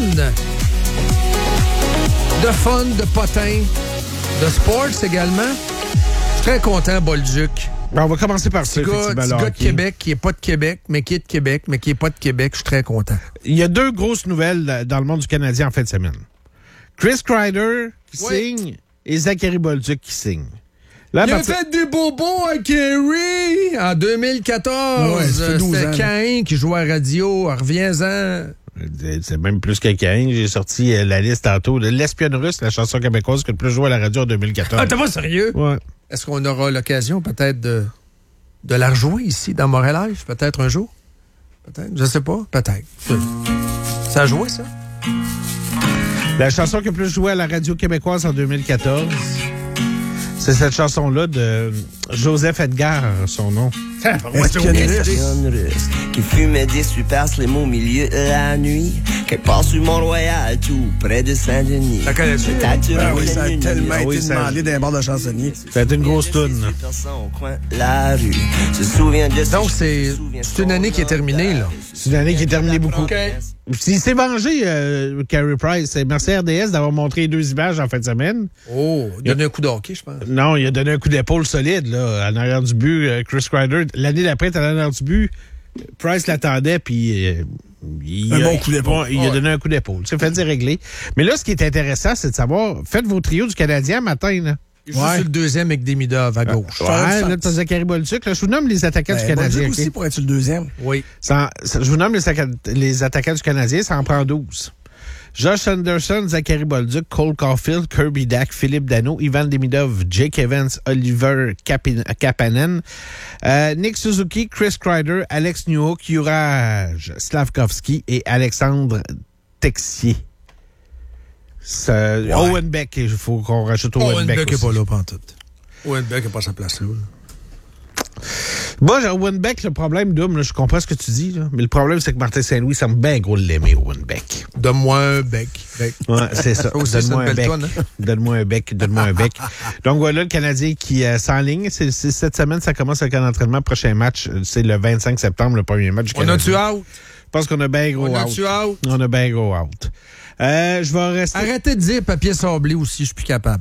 De fun, de potin, de sports également. Je suis très content, Bolduc. Ben, on va commencer par ça, petit gars, petit gars de Québec qui n'est pas de Québec, mais qui est de Québec, mais qui n'est pas de Québec. Je suis très content. Il y a deux grosses nouvelles dans le monde du Canadien en fin de semaine. Chris Kreider qui oui. signe et Zachary Bolduc qui signe. Là, il partir... a fait des bobos à Kerry en deux mille quatorze. Ouais, c'était Cain qui jouait à la radio. Reviens-en. C'est même plus que Cain. J'ai sorti la liste tantôt de L'Espionne russe, la chanson québécoise qui a le plus joué à la radio en deux mille quatorze. Ah, t'es pas sérieux? Ouais. Est-ce qu'on aura l'occasion peut-être de, de la rejouer ici dans Montréal Live? Peut-être un jour? Peut-être? Je sais pas. Peut-être. Ça a joué, ça? La chanson qui a le plus joué à la radio québécoise en deux mille quatorze... C'est cette chanson-là de Joseph Edgar, son nom. Espionne russe qui fumait des super slim au milieu de la nuit. Quelque part sur Mont-Royal, tout près de Saint-Denis. Ça connaît tu? Ah oui, ça a tellement ah oui, été ça... demandé d'un bar de chansonnier. Ça a été une grosse toune. Donc, c'est, c'est une année qui est terminée, là. C'est une année qui est terminée beaucoup. Okay. Il s'est vengé, euh, Carey Price. Merci R D S d'avoir montré les deux images en fin de semaine. Oh, il a donné un coup de hockey, je pense. Non, il a donné un coup d'épaule solide, là, en arrière du but. Euh, Chris Kreider, l'année d'après, en arrière du but, Price l'attendait, puis euh, il, un a, bon coup d'épaule. il, il a donné un coup d'épaule. C'est fait, c'est réglé. Mais là, ce qui est intéressant, c'est de savoir, faites vos trios du Canadien matin, là. Juste ouais. sur le deuxième avec Demidov à gauche. Ouais, là, t'as Zachary Bolduc. Là, je vous nomme les attaquants ben, du Canadien. Bolduc aussi okay? pour être sur le deuxième. Oui. Ça, ça, je vous nomme les, les attaquants du Canadien, ça en prend douze. Josh Anderson, Zachary Bolduc, Cole Caulfield, Kirby Dack, Philippe Danault, Ivan Demidov, Jake Evans, Oliver Kapanen, euh, Nick Suzuki, Chris Kreider, Alex Newhook, Juraj Slavkovski et Alexandre Texier. Ouais. Owen Beck, il faut qu'on rajoute Owen, Owen Beck. Beck n'est pas là, pantoute. Owen Beck n'a pas sa place là. Moi, bon, Owen Beck, le problème, Doom, là, je comprends ce que tu dis, là, mais le problème, c'est que Martin Saint-Louis semble bien gros l'aimer, Owen Beck. Donne-moi un bec. bec. Ouais, c'est ça. Donne-moi un bec. Tonne, hein? Donne-moi un bec. Donne-moi un bec. Donc voilà, le Canadien qui euh, s'enligne. C'est, c'est, cette semaine, ça commence avec un entraînement. Prochain match, c'est le vingt-cinq septembre, le premier match du Canadien. On a-tu out? Je pense qu'on a bien gros out. On a-tu out? On a bien gros out. Euh, je vais rester... Arrêtez de dire papier sablé aussi, je suis plus capable.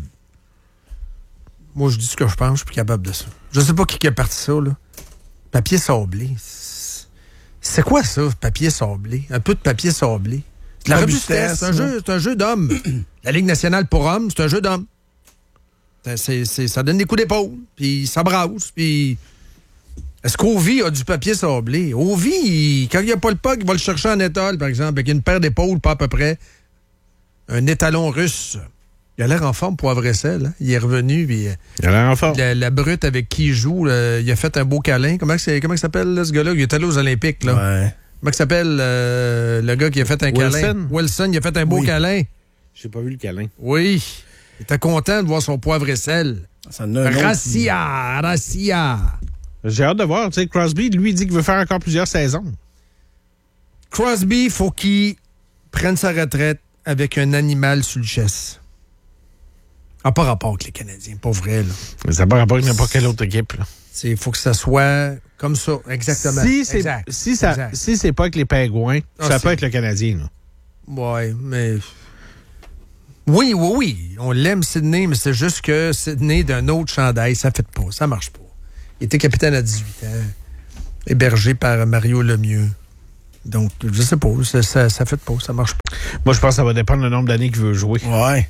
Moi, je dis ce que je pense, je suis plus capable de ça. Je sais pas qui a parti ça, là. Papier sablé. C'est quoi ça, papier sablé? Un peu de papier sablé. C'est la robustesse. C'est un jeu, c'est un jeu d'homme. La Ligue nationale pour hommes, c'est un jeu d'homme. C'est, c'est, ça donne des coups d'épaule, puis ça brasse, puis... Est-ce qu'Ovi a du papier sablé? Ovi, il, quand il n'y a pas le puck, il va le chercher en étole, par exemple, avec une paire d'épaules, pas à peu près. Un étalon russe. Il a l'air en forme, Poivre-Sel. Hein? Il est revenu, puis... Il a l'air en forme. La, la brute avec qui il joue, là, il a fait un beau câlin. Comment, c'est, comment il s'appelle, là, ce gars-là? Il est allé aux Olympiques, là. Ouais. Comment il s'appelle, euh, le gars qui a fait un Wilson. câlin? Wilson, il a fait un beau oui. câlin. J'ai pas vu le câlin. Oui. Il était content de voir son poivre et sel. Rassia, Rassia. J'ai hâte de voir. Tu sais, Crosby, lui, dit qu'il veut faire encore plusieurs saisons. Crosby, faut qu'il prenne sa retraite avec un animal sur le chest. Ah, pas rapport avec les Canadiens, pas vrai, là. Ça n'a pas rapport avec n'importe quelle autre équipe, là. Il faut que ça soit comme ça, exactement. Si c'est, exact. Si ça, exact. si c'est pas avec les Pingouins, ah, ça c'est... peut être le Canadien, là. Oui, mais... Oui, oui, oui. On l'aime, Sidney, mais c'est juste que Sidney d'un autre chandail, ça fait pas, ça marche pas. Il était capitaine à dix-huit ans, hébergé par Mario Lemieux. Donc, je sais pas, ça, ça, ça fait pas, ça marche pas. Moi, je pense que ça va dépendre du nombre d'années qu'il veut jouer. Ouais.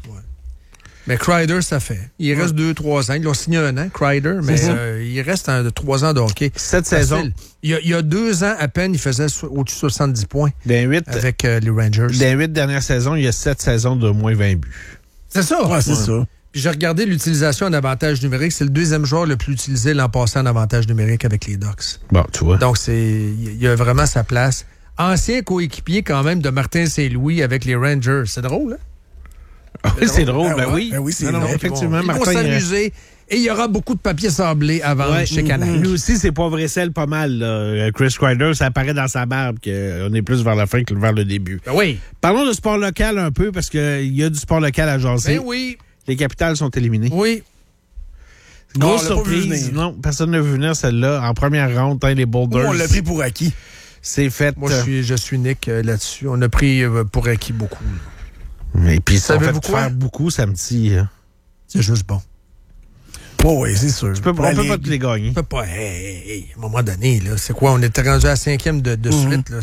Mais Kreider, ça fait. Il reste deux, trois ans. Ils l'ont signé un an, Kreider, mais euh, il reste un, de trois ans de hockey. Cette saison. Il y, a, il y a deux ans à peine, il faisait so- au-dessus de soixante-dix points huit, avec euh, les Rangers. Dans les huit dernières saisons, il y a sept saisons de moins vingt buts. C'est ça? Ouais, c'est ouais. ça. Puis j'ai regardé l'utilisation en avantage numérique. C'est le deuxième joueur le plus utilisé l'an passé en avantage numérique avec les Ducks. Bon, tu vois. Donc, c'est il y a vraiment sa place. Ancien coéquipier quand même de Martin Saint-Louis avec les Rangers. C'est drôle, hein? Ah oui, c'est drôle, ben ouais, oui. Ben oui, c'est non, non, effectivement, ils vont Martin, s'amuser et il y aura beaucoup de papier sablé à vendre ouais, chez Canal. Lui aussi, c'est poivre et sel pas mal. Là. Chris Kreider, ça apparaît dans sa barbe qu'on est plus vers la fin que vers le début. Ben oui. Parlons de sport local un peu, parce qu'il y a du sport local à jaser. Ben oui. Les Capitals sont éliminés. Oui. Grosse non, surprise. Non, personne n'a vu venir celle-là. En première ronde, hein, les Boulders. Oh, on l'a pris pour acquis. C'est fait. Moi, je suis, je suis Nick euh, là-dessus. On a pris euh, pour acquis beaucoup. Mais puis ça fait quoi? Faire beaucoup samedi. Hein. C'est juste bon. Oh, oui, c'est sûr. Peux, on ne peut pas tous les gagner. On peut pas. Hey, hey, à un moment donné, là, c'est quoi? On était rendu à la cinquième de, de mm-hmm. suite. Là.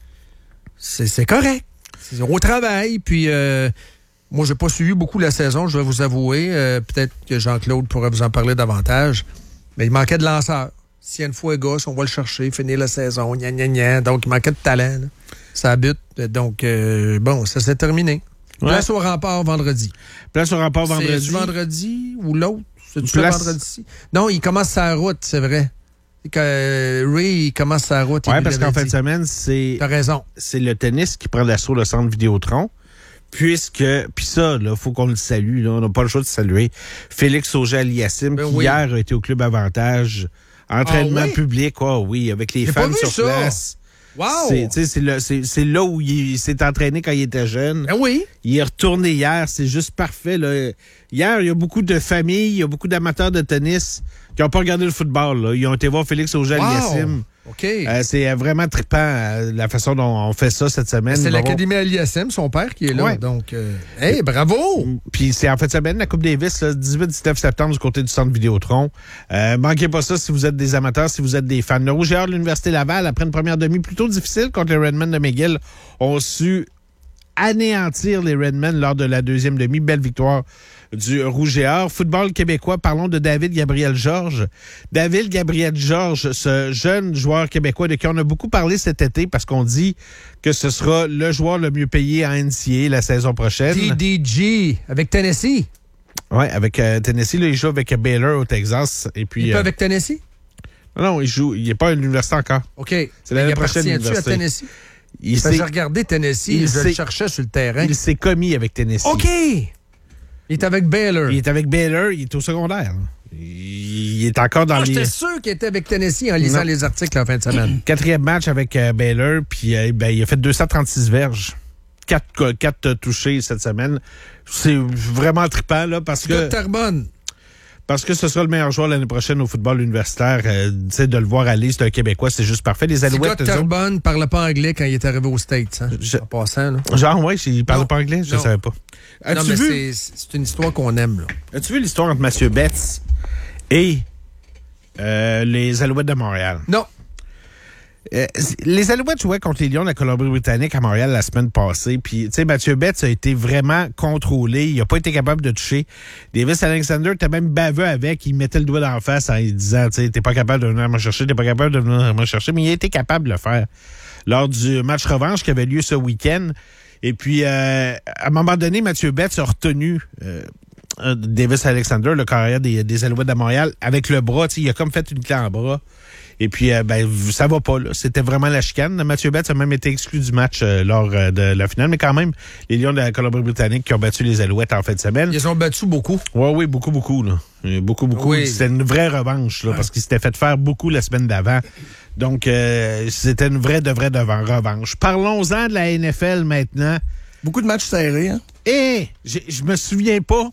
C'est, c'est correct. C'est au travail. Puis, euh, moi, j'ai pas suivi beaucoup la saison, je vais vous avouer. Euh, peut-être que Jean-Claude pourrait vous en parler davantage. Mais il manquait de lanceurs. S'il y a une fois un gosse, on va le chercher, finir la saison. Gna, gna, gna. Donc, il manquait de talent. Là. Ça bute. Donc, euh, bon, ça s'est terminé. Ouais. Place au rempart vendredi. Place au rempart vendredi. C'est vendredi ou l'autre? C'est-tu Place... vendredi? Non, il commence sa route, c'est vrai. Que, euh, Ray, il commence sa route. Oui, parce qu'en fin de semaine, c'est... T'as raison. C'est le tennis qui prend l'assaut le centre Vidéotron. Puisque, puis ça, il faut qu'on le salue, là, on n'a pas le choix de saluer. Félix Auger-Aliassime, ben qui oui. hier a été au Club Avantage. Entraînement ah, oui? public, oh, oui, avec les J'ai femmes sur ça. place. Wow! C'est, c'est, le, c'est, c'est là où il, il s'est entraîné quand il était jeune. Ah oui? Il est retourné hier, c'est juste parfait. Là. Hier, il y a beaucoup de familles, il y a beaucoup d'amateurs de tennis qui n'ont pas regardé le football. Là. Ils ont été voir Félix Auger-Aliassime. Wow. OK. Euh, c'est vraiment trippant euh, la façon dont on fait ça cette semaine. C'est bravo. l'Académie Aliassime, son père, qui est là. Ouais. Donc, euh, hey, bravo! Puis c'est en fait semaine, la Coupe Davis, dix-huit dix-neuf septembre du côté du centre Vidéotron. Euh, manquez pas ça si vous êtes des amateurs, si vous êtes des fans. Le Rouge et Or de l'Université Laval, après une première demi plutôt difficile contre les Redmen de McGill, ont su anéantir les Redmen lors de la deuxième demi. Belle victoire du Rouge et Or. Football québécois, parlons de David Gabriel Georges. David Gabriel Georges, ce jeune joueur québécois de qui on a beaucoup parlé cet été parce qu'on dit que ce sera le joueur le mieux payé en N C A A la saison prochaine. D D G avec Tennessee. Oui, avec euh, Tennessee. Là, il joue avec Baylor au Texas. Et puis, il est euh, pas avec Tennessee? Non, il joue. Il n'est pas à l'université encore. OK. C'est l'année prochaine. Il appartient-tu à Tennessee? Il s'est... J'ai regardé Tennessee, il je le cherchais sur le terrain. Il s'est commis avec Tennessee. OK! Il est avec Baylor. Il est avec Baylor, il est au secondaire. Il est encore dans ah, les... J'étais sûr qu'il était avec Tennessee en lisant non. les articles en fin de semaine. Quatrième match avec euh, Baylor, puis euh, ben, il a fait deux cent trente-six verges. Quatre, quatre touchés cette semaine. C'est vraiment trippant, là, parce que... Terrebonne. Parce que ce sera le meilleur joueur l'année prochaine au football universitaire. Euh, tu sais, de le voir aller, c'est un Québécois, c'est juste parfait. Les Alouettes... Scott Terrebonne ne parlait pas anglais quand il est arrivé aux States, hein, je... en passant. Là. Genre, oui, il parlait pas anglais? Je ne savais pas. As-tu non, vu... c'est, c'est une histoire qu'on aime, là. As-tu vu l'histoire entre Mathieu Betts et euh, les Alouettes de Montréal? Non. Euh, les Alouettes jouaient contre les Lions de la Colombie-Britannique à Montréal la semaine passée. Puis, tu sais, Mathieu Betts a été vraiment contrôlé. Il n'a pas été capable de toucher. Davis Alexander était même baveux avec. Il mettait le doigt dans la face en lui disant, tu sais, t'es pas capable de venir me chercher, t'es pas capable de venir me chercher. Mais il a été capable de le faire lors du match revanche qui avait lieu ce week-end. Et puis, euh, à un moment donné, Mathieu Betts a retenu euh, Davis Alexander, le carrière des, des Alouettes de Montréal, avec le bras. Tu sais, il a comme fait une clé en bras. Et puis, euh, ben, ça va pas, là. C'était vraiment la chicane. Mathieu Betts a même été exclu du match euh, lors euh, de la finale. Mais quand même, les Lions de la Colombie-Britannique qui ont battu les Alouettes en fin de semaine. Ils ont battu beaucoup. Oui, oui, beaucoup, beaucoup, là. Beaucoup, beaucoup. Oui. C'était une vraie revanche, là, ouais. parce qu'ils s'étaient fait faire beaucoup la semaine d'avant. Donc, euh, c'était une vraie, de vraie de revanche. Parlons-en de la N F L maintenant. Beaucoup de matchs serrés, hein? Et je me souviens pas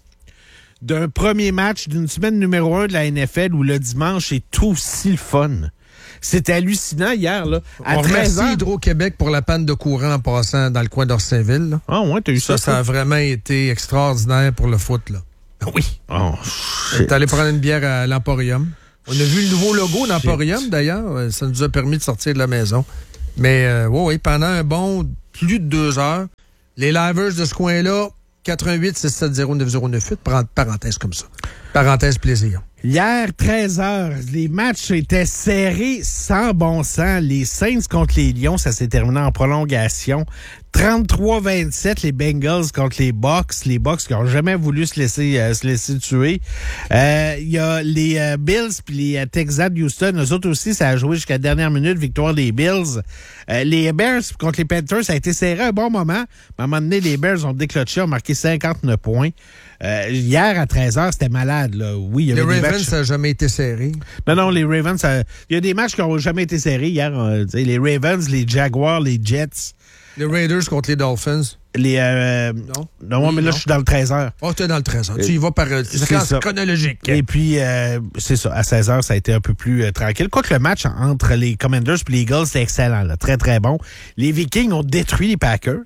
d'un premier match d'une semaine numéro un de la N F L où le dimanche est aussi le fun. C'était hallucinant hier, là. À On treize heures... remercie Hydro-Québec pour la panne de courant en passant dans le coin d'Orsainville. Là. Ah ouais, t'as eu ça? Ça, ça a vraiment été extraordinaire pour le foot, là. Oui. Oh, T'es allé prendre une bière à l'Emporium. On a vu le nouveau logo d'Emporium, d'ailleurs. Ça nous a permis de sortir de la maison. Mais, euh, oui, oui, pendant un bon plus de deux heures, les livers de ce coin-là, quatre un huit six sept zéro neuf zéro neuf huit, parenthèse comme ça. Parenthèse plaisir. Hier, treize heures, les matchs étaient serrés sans bon sens. Les Saints contre les Lions, ça s'est terminé en prolongation. trente-trois vingt-sept, les Bengals contre les Bucks. Les Bucks qui n'ont jamais voulu se laisser euh, se laisser tuer. Il euh, y a les euh, Bills puis les euh, Texans de Houston. Eux autres aussi, ça a joué jusqu'à la dernière minute. Victoire des Bills. Euh, les Bears contre les Panthers, ça a été serré un bon moment. Mais à un moment donné, les Bears ont déclenché, ont marqué cinquante-neuf points. Euh, hier, à treize heures, c'était malade, là. Oui, il y avait les des Ravens, matchs... ça n'a jamais été serré. Non, non, les Ravens, ça... il y a des matchs qui n'ont jamais été serrés hier. Euh, les Ravens, les Jaguars, les Jets. Les Raiders contre les Dolphins. Les, euh... Non. Non, oui, mais là, non. Je suis dans le treize heures. Oh, tu es dans le treize heures. Tu y vas par euh, séquence chronologique. Et puis, euh, c'est ça, à seize heures, ça a été un peu plus euh, tranquille. Quoique le match entre les Commanders et les Eagles, c'était excellent, là, très, très bon. Les Vikings ont détruit les Packers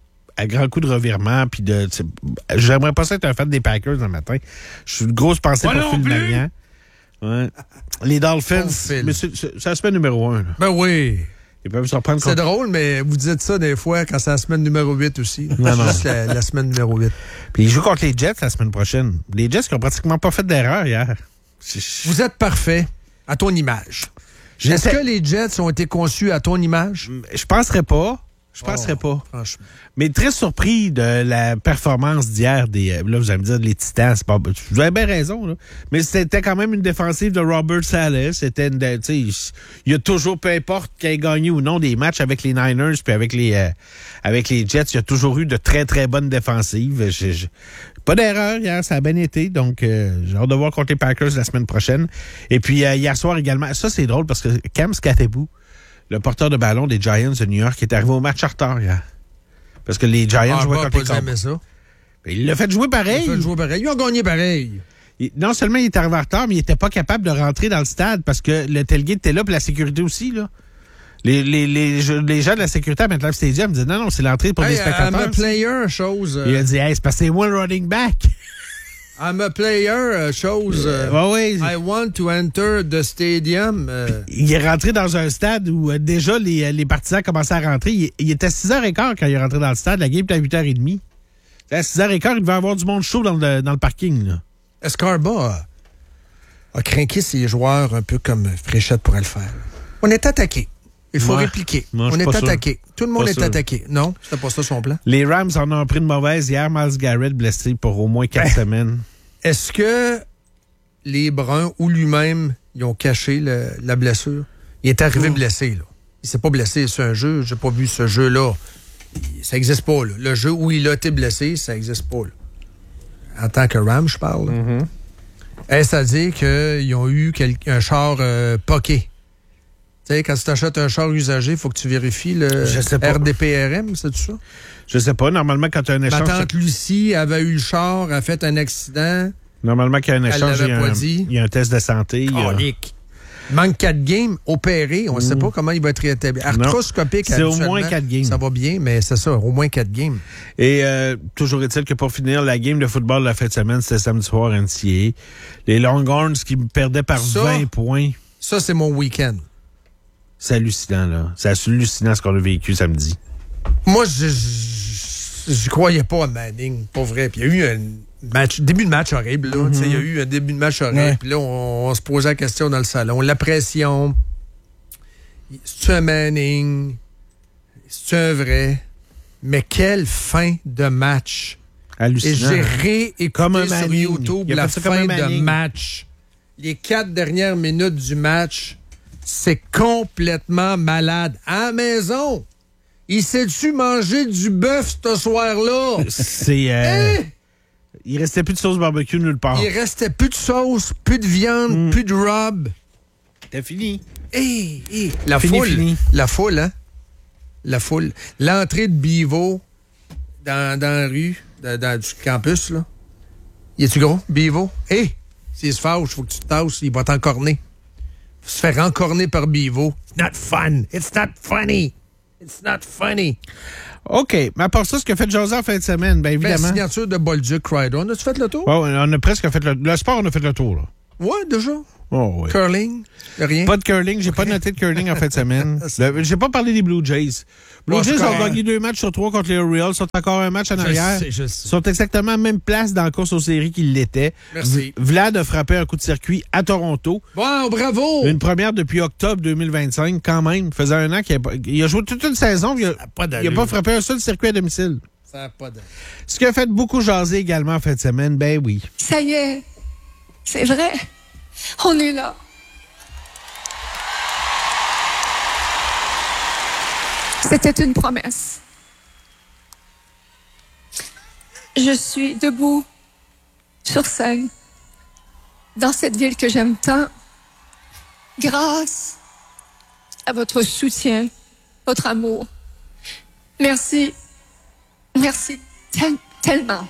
à grands coups de revirement. Puis de, j'aimerais pas ça être un fan des Packers un matin. Je suis une grosse pensée Moi pour Phil Marian. Ouais. Les Dolphins, mais c'est, c'est, c'est la semaine numéro un. Là. Ben oui. Ils peuvent s'en prendre C'est contre... drôle, mais vous dites ça des fois quand c'est la semaine numéro huit aussi. Non, non. Juste la, la semaine numéro huit. Puis ils jouent contre les Jets la semaine prochaine. Les Jets qui ont pratiquement pas fait d'erreur hier. Vous êtes parfait à ton image. J'essaie... Est-ce que les Jets ont été conçus à ton image? Je penserais pas. Je penserais oh, pas. Franchement. Mais très surpris de la performance d'hier des. Là, vous allez me dire, les Titans, c'est pas. Vous avez bien raison, là. Mais c'était quand même une défensive de Robert Saleh. C'était une. Tu sais, il y a toujours, peu importe qu'il ait gagné ou non des matchs avec les Niners puis avec les euh, avec les Jets, il y a toujours eu de très, très bonnes défensives. Je, je, pas d'erreur hier, ça a bien été. Donc, euh, j'ai hâte de voir contre les Packers la semaine prochaine. Et puis, euh, hier soir également, ça, c'est drôle parce que Cam Skattebo, le porteur de ballon des Giants de New York, est arrivé au match en retard hier. Parce que les Giants ah, jouaient contre les Cowboys. Ça. Il l'a fait jouer pareil. Il l'a fait jouer pareil. Ils ont gagné pareil. Il, non seulement il est arrivé en retard, mais il n'était pas capable de rentrer dans le stade parce que le tailgate était là, puis la sécurité aussi, là. Les, les, les, les gens de la sécurité à MetLife Stadium disaient non, non, c'est l'entrée pour hey, des spectateurs. I'm a player, chose. Euh... Il a dit, hey, c'est parce que c'est moi le running back. I'm a player, chose. Euh, euh, ouais, I want to enter the stadium. Euh... Il est rentré dans un stade où euh, déjà les, les partisans commençaient à rentrer. Il, il était à six heures quinze quand il est rentré dans le stade. La game était à huit heures trente. À six heures quinze, il devait y avoir du monde chaud dans le, dans le parking. Là. Escarba a, a craqué ses joueurs un peu comme Fréchette pourrait le faire. On est attaqué. Il faut ouais. répliquer. Non, on est attaqué. Sûr. Tout le monde pas est sûr. attaqué. Non, c'était pas ça son plan. Les Rams en ont pris de mauvaise hier. Miles Garrett blessé pour au moins quatre ben, semaines. Est-ce que les Bruns ou lui-même, ils ont caché le, la blessure? Il est arrivé oh. blessé, là. Il s'est pas blessé sur un jeu. J'ai pas vu ce jeu-là. Ça n'existe pas, là. Le jeu où il a été blessé, ça n'existe pas, là. En tant que Ram, je parle. Mm-hmm. Est-ce à dire qu'ils ont eu quel, un char euh, poqué? Tu sais, quand tu t'achètes un char usagé, il faut que tu vérifies le R D P R M, c'est tout ça? Je sais pas. Normalement, quand tu as un échange... Ma tante Lucie avait eu le char, a fait un accident. Normalement, quand il y a un échange, il y a un, il y a un test de santé. Oh, a... Manque quatre games, opéré. On ne mmh. sait pas comment il va être rétabli. Arthroscopique, c'est au moins quatre games. Ça va bien, mais c'est ça, au moins quatre games. Et euh, toujours est-il que pour finir, la game de football de la fin de semaine, c'était samedi soir, N C A A. Les Longhorns qui perdaient par ça, vingt points. Ça, c'est mon week-end. C'est hallucinant, là. C'est hallucinant ce qu'on a vécu samedi. Moi, je je croyais pas à Manning, pas vrai. Puis il y a eu un match, début de match horrible, là. Mm-hmm. Il y a eu un début de match horrible. Ouais. Puis là, on, on se posait la question dans le salon. La pression. C'est-tu un Manning? C'est-tu un vrai? Mais quelle fin de match! Hallucinant. Et j'ai réécouté comme un sur YouTube la fin de match. Les quatre dernières minutes du match. C'est complètement malade. À la maison, il s'est-tu mangé du bœuf ce soir-là? C'est... Euh... Hein? Il restait plus de sauce barbecue nulle part. Il restait plus de sauce, plus de viande, mm. plus de rub. T'as fini. Hey, hey. La fini, foule. Fini. La foule, hein? La foule. L'entrée de Bivo dans, dans la rue, dans, dans du campus, là. Y est-tu gros, Bivo? Hé! Hey, s'il se fâche, faut que tu te tasses, il va t'encorner. Faut se faire encorner par Bivo. It's not fun. It's not funny. It's not funny. OK. Mais à part ça, ce qu'a fait José en fin de semaine, bien évidemment. La signature de Bolduc Crider. As-tu fait le tour? Oh, on a presque fait le... Le sport, on a fait le tour, là. Ouais, déjà. Oh, oui. Curling? Rien? Pas de curling. J'ai pas noté de curling en fin de semaine. Le, j'ai pas parlé des Blue Jays. Blue ouais, Jays ont gagné deux matchs sur trois contre les Orioles. Ils sont encore un match en arrière. Je sais, je sais. Ils sont exactement à la même place dans la course aux séries qu'ils l'étaient. Merci. Vlad a frappé un coup de circuit à Toronto. Wow, bravo! Une première depuis octobre deux mille vingt-cinq, quand même. Il faisait un an qu'il a, il a joué toute une saison. Il a pas, il a pas frappé un seul circuit à domicile. Ça n'a pas d'allure. Ce qui a fait beaucoup jaser également en fin de semaine, ben oui. Ça y est, c'est vrai. On est là. C'était une promesse. Je suis debout sur scène dans cette ville que j'aime tant grâce à votre soutien, votre amour. Merci. Merci tel- tellement.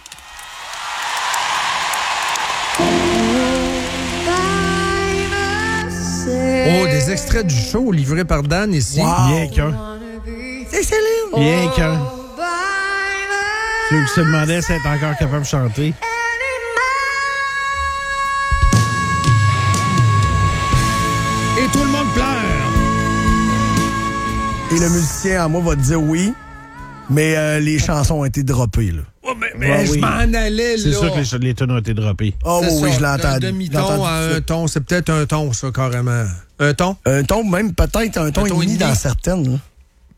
Oh, des extraits du show livrés par Dan ici. Wow. Rien qu'un. C'est Céline. Rien qu'un. Ceux qui se demandaient si elle était encore capable de chanter. Et tout le monde pleure. Et le musicien en moi va te dire oui, mais euh, les chansons ont été droppées, là. Oh, mais mais ouais, je oui. m'en allais, là. C'est sûr que les, les tunes ont été droppées. Oh oui, oui, je l'entends. Un demi-ton à un ton, c'est peut-être un ton, ça, carrément. Un ton? Un ton, même peut-être un ton, un ton et demi dans certaines, là.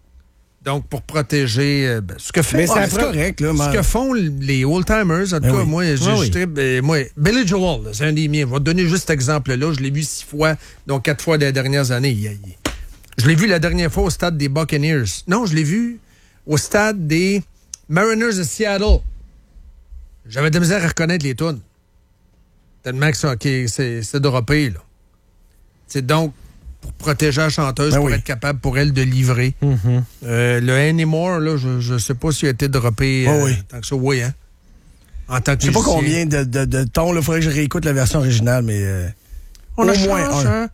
Donc, pour protéger... Euh, ben, ce que fait... Mais c'est ouais, correct, là. Ce que font les old-timers, en tout ben cas, oui. moi, j'ai ouais, oui. ben, moi, Billy Joel, là, c'est un des miens. Je vais te donner juste cet exemple-là. Je l'ai vu six fois, donc quatre fois des dernières années. Il, il, je l'ai vu la dernière fois au stade des Buccaneers. Non, je l'ai vu au stade des Mariners de Seattle. J'avais de la misère à reconnaître les tunes. Tellement que ça, okay, c'est, c'est droppé, là. C'est donc... pour protéger la chanteuse, ben pour oui. être capable pour elle de livrer. Mm-hmm. Euh, le Anymore, là, je ne sais pas s'il a été droppé oh euh, oui. tant que ça. Oui, hein? En tant que je sais pas combien de, de, de tons. Il faudrait que je réécoute la version originale, mais euh, on au a moins un.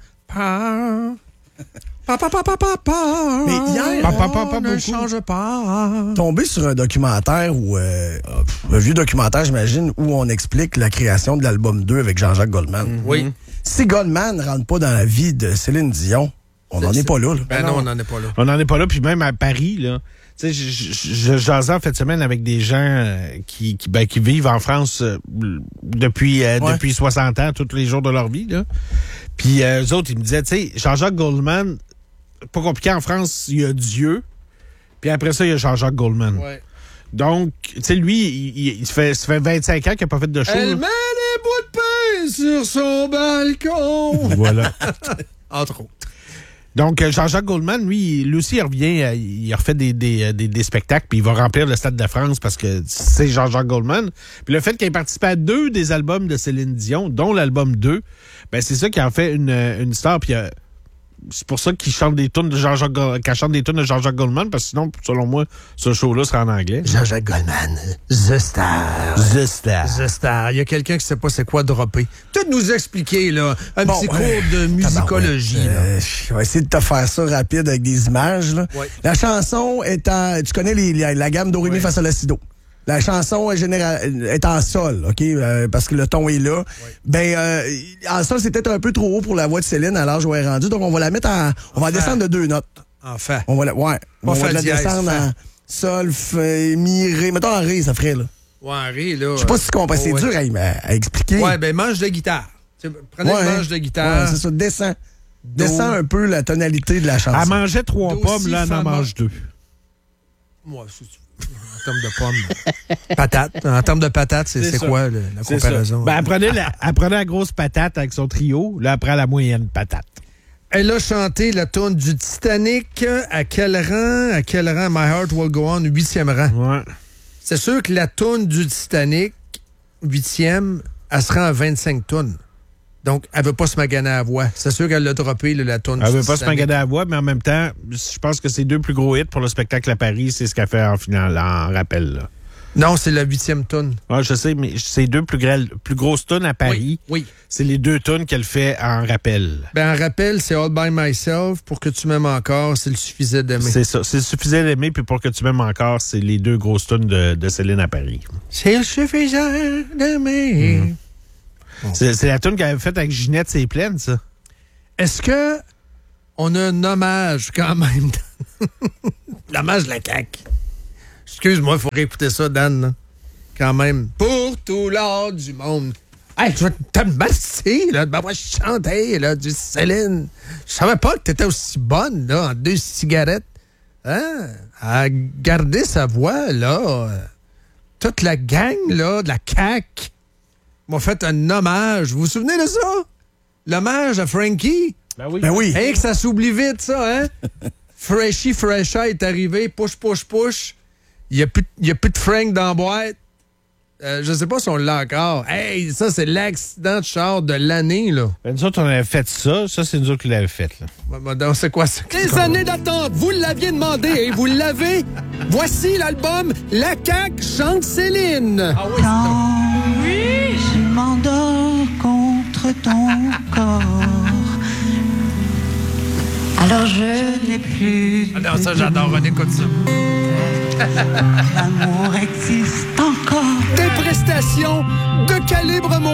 Pas. Pa, pa, pa, pa, pa, pa. Mais hier, pa, pa, pa, pa, ne change pas. Tombé sur un documentaire, où, euh, un vieux documentaire, j'imagine, où on explique la création de l'album deux avec Jean-Jacques Goldman. Mm-hmm. Oui. Si Goldman ne rentre pas dans la vie de Céline Dion, on n'en est pas là. là. Ben non, on n'en est pas là. On n'en est pas là, puis même à Paris, là. Tu sais, je jasais en fin de semaine avec des gens euh, qui, qui, ben, qui vivent en France euh, depuis, euh, ouais. depuis soixante ans, tous les jours de leur vie, là. Puis euh, eux autres, ils me disaient, tu sais, Jean-Jacques Goldman, pas compliqué, en France, il y a Dieu, puis après ça, il y a Jean-Jacques Goldman. Ouais. Donc, tu sais, lui, il, il, se fait, ça fait vingt-cinq ans qu'il n'a pas fait de show. Elle met des bouts de pain sur son balcon. Voilà. Entre autres. Donc, Jean-Jacques Goldman, lui, lui aussi, il revient, il refait des, des, des, des spectacles, puis il va remplir le Stade de France parce que c'est Jean-Jacques Goldman. Puis le fait qu'il ait participé à deux des albums de Céline Dion, dont l'album deux, ben c'est ça qui en fait une, une star. Puis euh, c'est pour ça qu'il chante des tunes de Jean-Jacques, qu'elle chante des tunes de Jean-Jacques Goldman, parce que sinon, selon moi, ce show-là serait en anglais. Jean-Jacques Goldman, The Star. The Star. The Star. Il y a quelqu'un qui ne sait pas c'est quoi dropper. Peut-être nous expliquer, là, un bon, petit ouais. cours de musicologie. Euh, je vais essayer de te faire ça rapide avec des images. Là. Ouais. La chanson est en... Tu connais les, la, la gamme do, ré, mi, fa, sol, la, si, do. La chanson est, général, est en sol, OK? Euh, parce que le ton est là. Oui. Ben, euh, en sol, c'est peut-être un peu trop haut pour la voix de Céline à l'âge où elle est rendue. Donc, on va la mettre en... On va descendre de deux notes. En fait. On va la, ouais. On va la descendre en sol, f, mi, ré. Mettons en ré, ça ferait, là. Ouais, en ré, là. Je sais pas si tu comprends. C'est ouais. dur à, à expliquer. Ouais, ben, manche de guitare. T'sais, prenez ouais, une manche de guitare. Ouais, c'est ça. Descends. Descends un peu la tonalité de la chanson. Elle mangeait trois pommes, là, elle en mange deux. Moi, c'est en termes de pommes. Patate. En termes de patate, c'est, c'est, c'est quoi le, la c'est comparaison? Ben, elle prenait la, elle prenait la grosse patate avec son trio. Là, elle prend la moyenne patate. Elle a chanté la tourne du Titanic. À quel rang? À quel rang? My Heart Will Go On, huitième rang. Ouais. C'est sûr que la tourne du Titanic, huitième, elle se rend à vingt-cinq tonnes. Donc, elle veut pas se maganer à la voix. C'est sûr qu'elle l'a droppé, là, la tourne du Elle Titanic. veut pas se maganer à la voix, mais en même temps, je pense que ses deux plus gros hits pour le spectacle à Paris, c'est ce qu'elle fait en finale, en rappel, là. Non, c'est la huitième toune. Ouais, je sais, mais ses deux plus, gra- plus grosses tunes à Paris, Oui, oui. c'est les deux tunes qu'elle fait en rappel. Ben, en rappel, c'est All By Myself. Pour que tu m'aimes encore, c'est le suffisait d'aimer. C'est ça. C'est suffisait d'aimer, puis pour que tu m'aimes encore, c'est les deux grosses tunes de, de Céline à Paris. C'est le suffisant d'aimer. Mmh. Bon. C'est, c'est la tune qu'elle avait faite avec Ginette, c'est pleine, ça. Est-ce que on a un hommage quand même? L'hommage de la C A Q. Excuse-moi, il faut réécouter ça, Dan, là. Quand même. Pour tout l'art du monde. Hey, je vais te remercier, là, de m'avoir chanté, là, du Céline. Je savais pas que t'étais aussi bonne, là, en deux cigarettes. Hein? À garder sa voix, là. Toute la gang, là, de la C A Q m'a fait un hommage. Vous vous souvenez de ça? L'hommage à Frankie? Ben oui. Ben oui. Hey, que ça s'oublie vite, ça, hein? Freshy Fresha est arrivé, push, push, push. Il n'y a, a plus de Frank dans la boîte. Euh, je sais pas si on l'a encore. Hey, ça, c'est l'accident de char de l'année, là. Ben, nous autres, on avait fait ça. Ça, c'est nous autres qui l'avons fait, là. Ben, ben, c'est quoi ça? Des années d'attente, vous l'aviez demandé et vous l'avez. Voici l'album La C A Q chante Céline. Ah oui, Quand oui. je m'endors contre ton corps, alors je n'ai plus... Ah non, ça, j'adore. On écoute ça. L'amour existe encore. Des prestations de calibre mondial.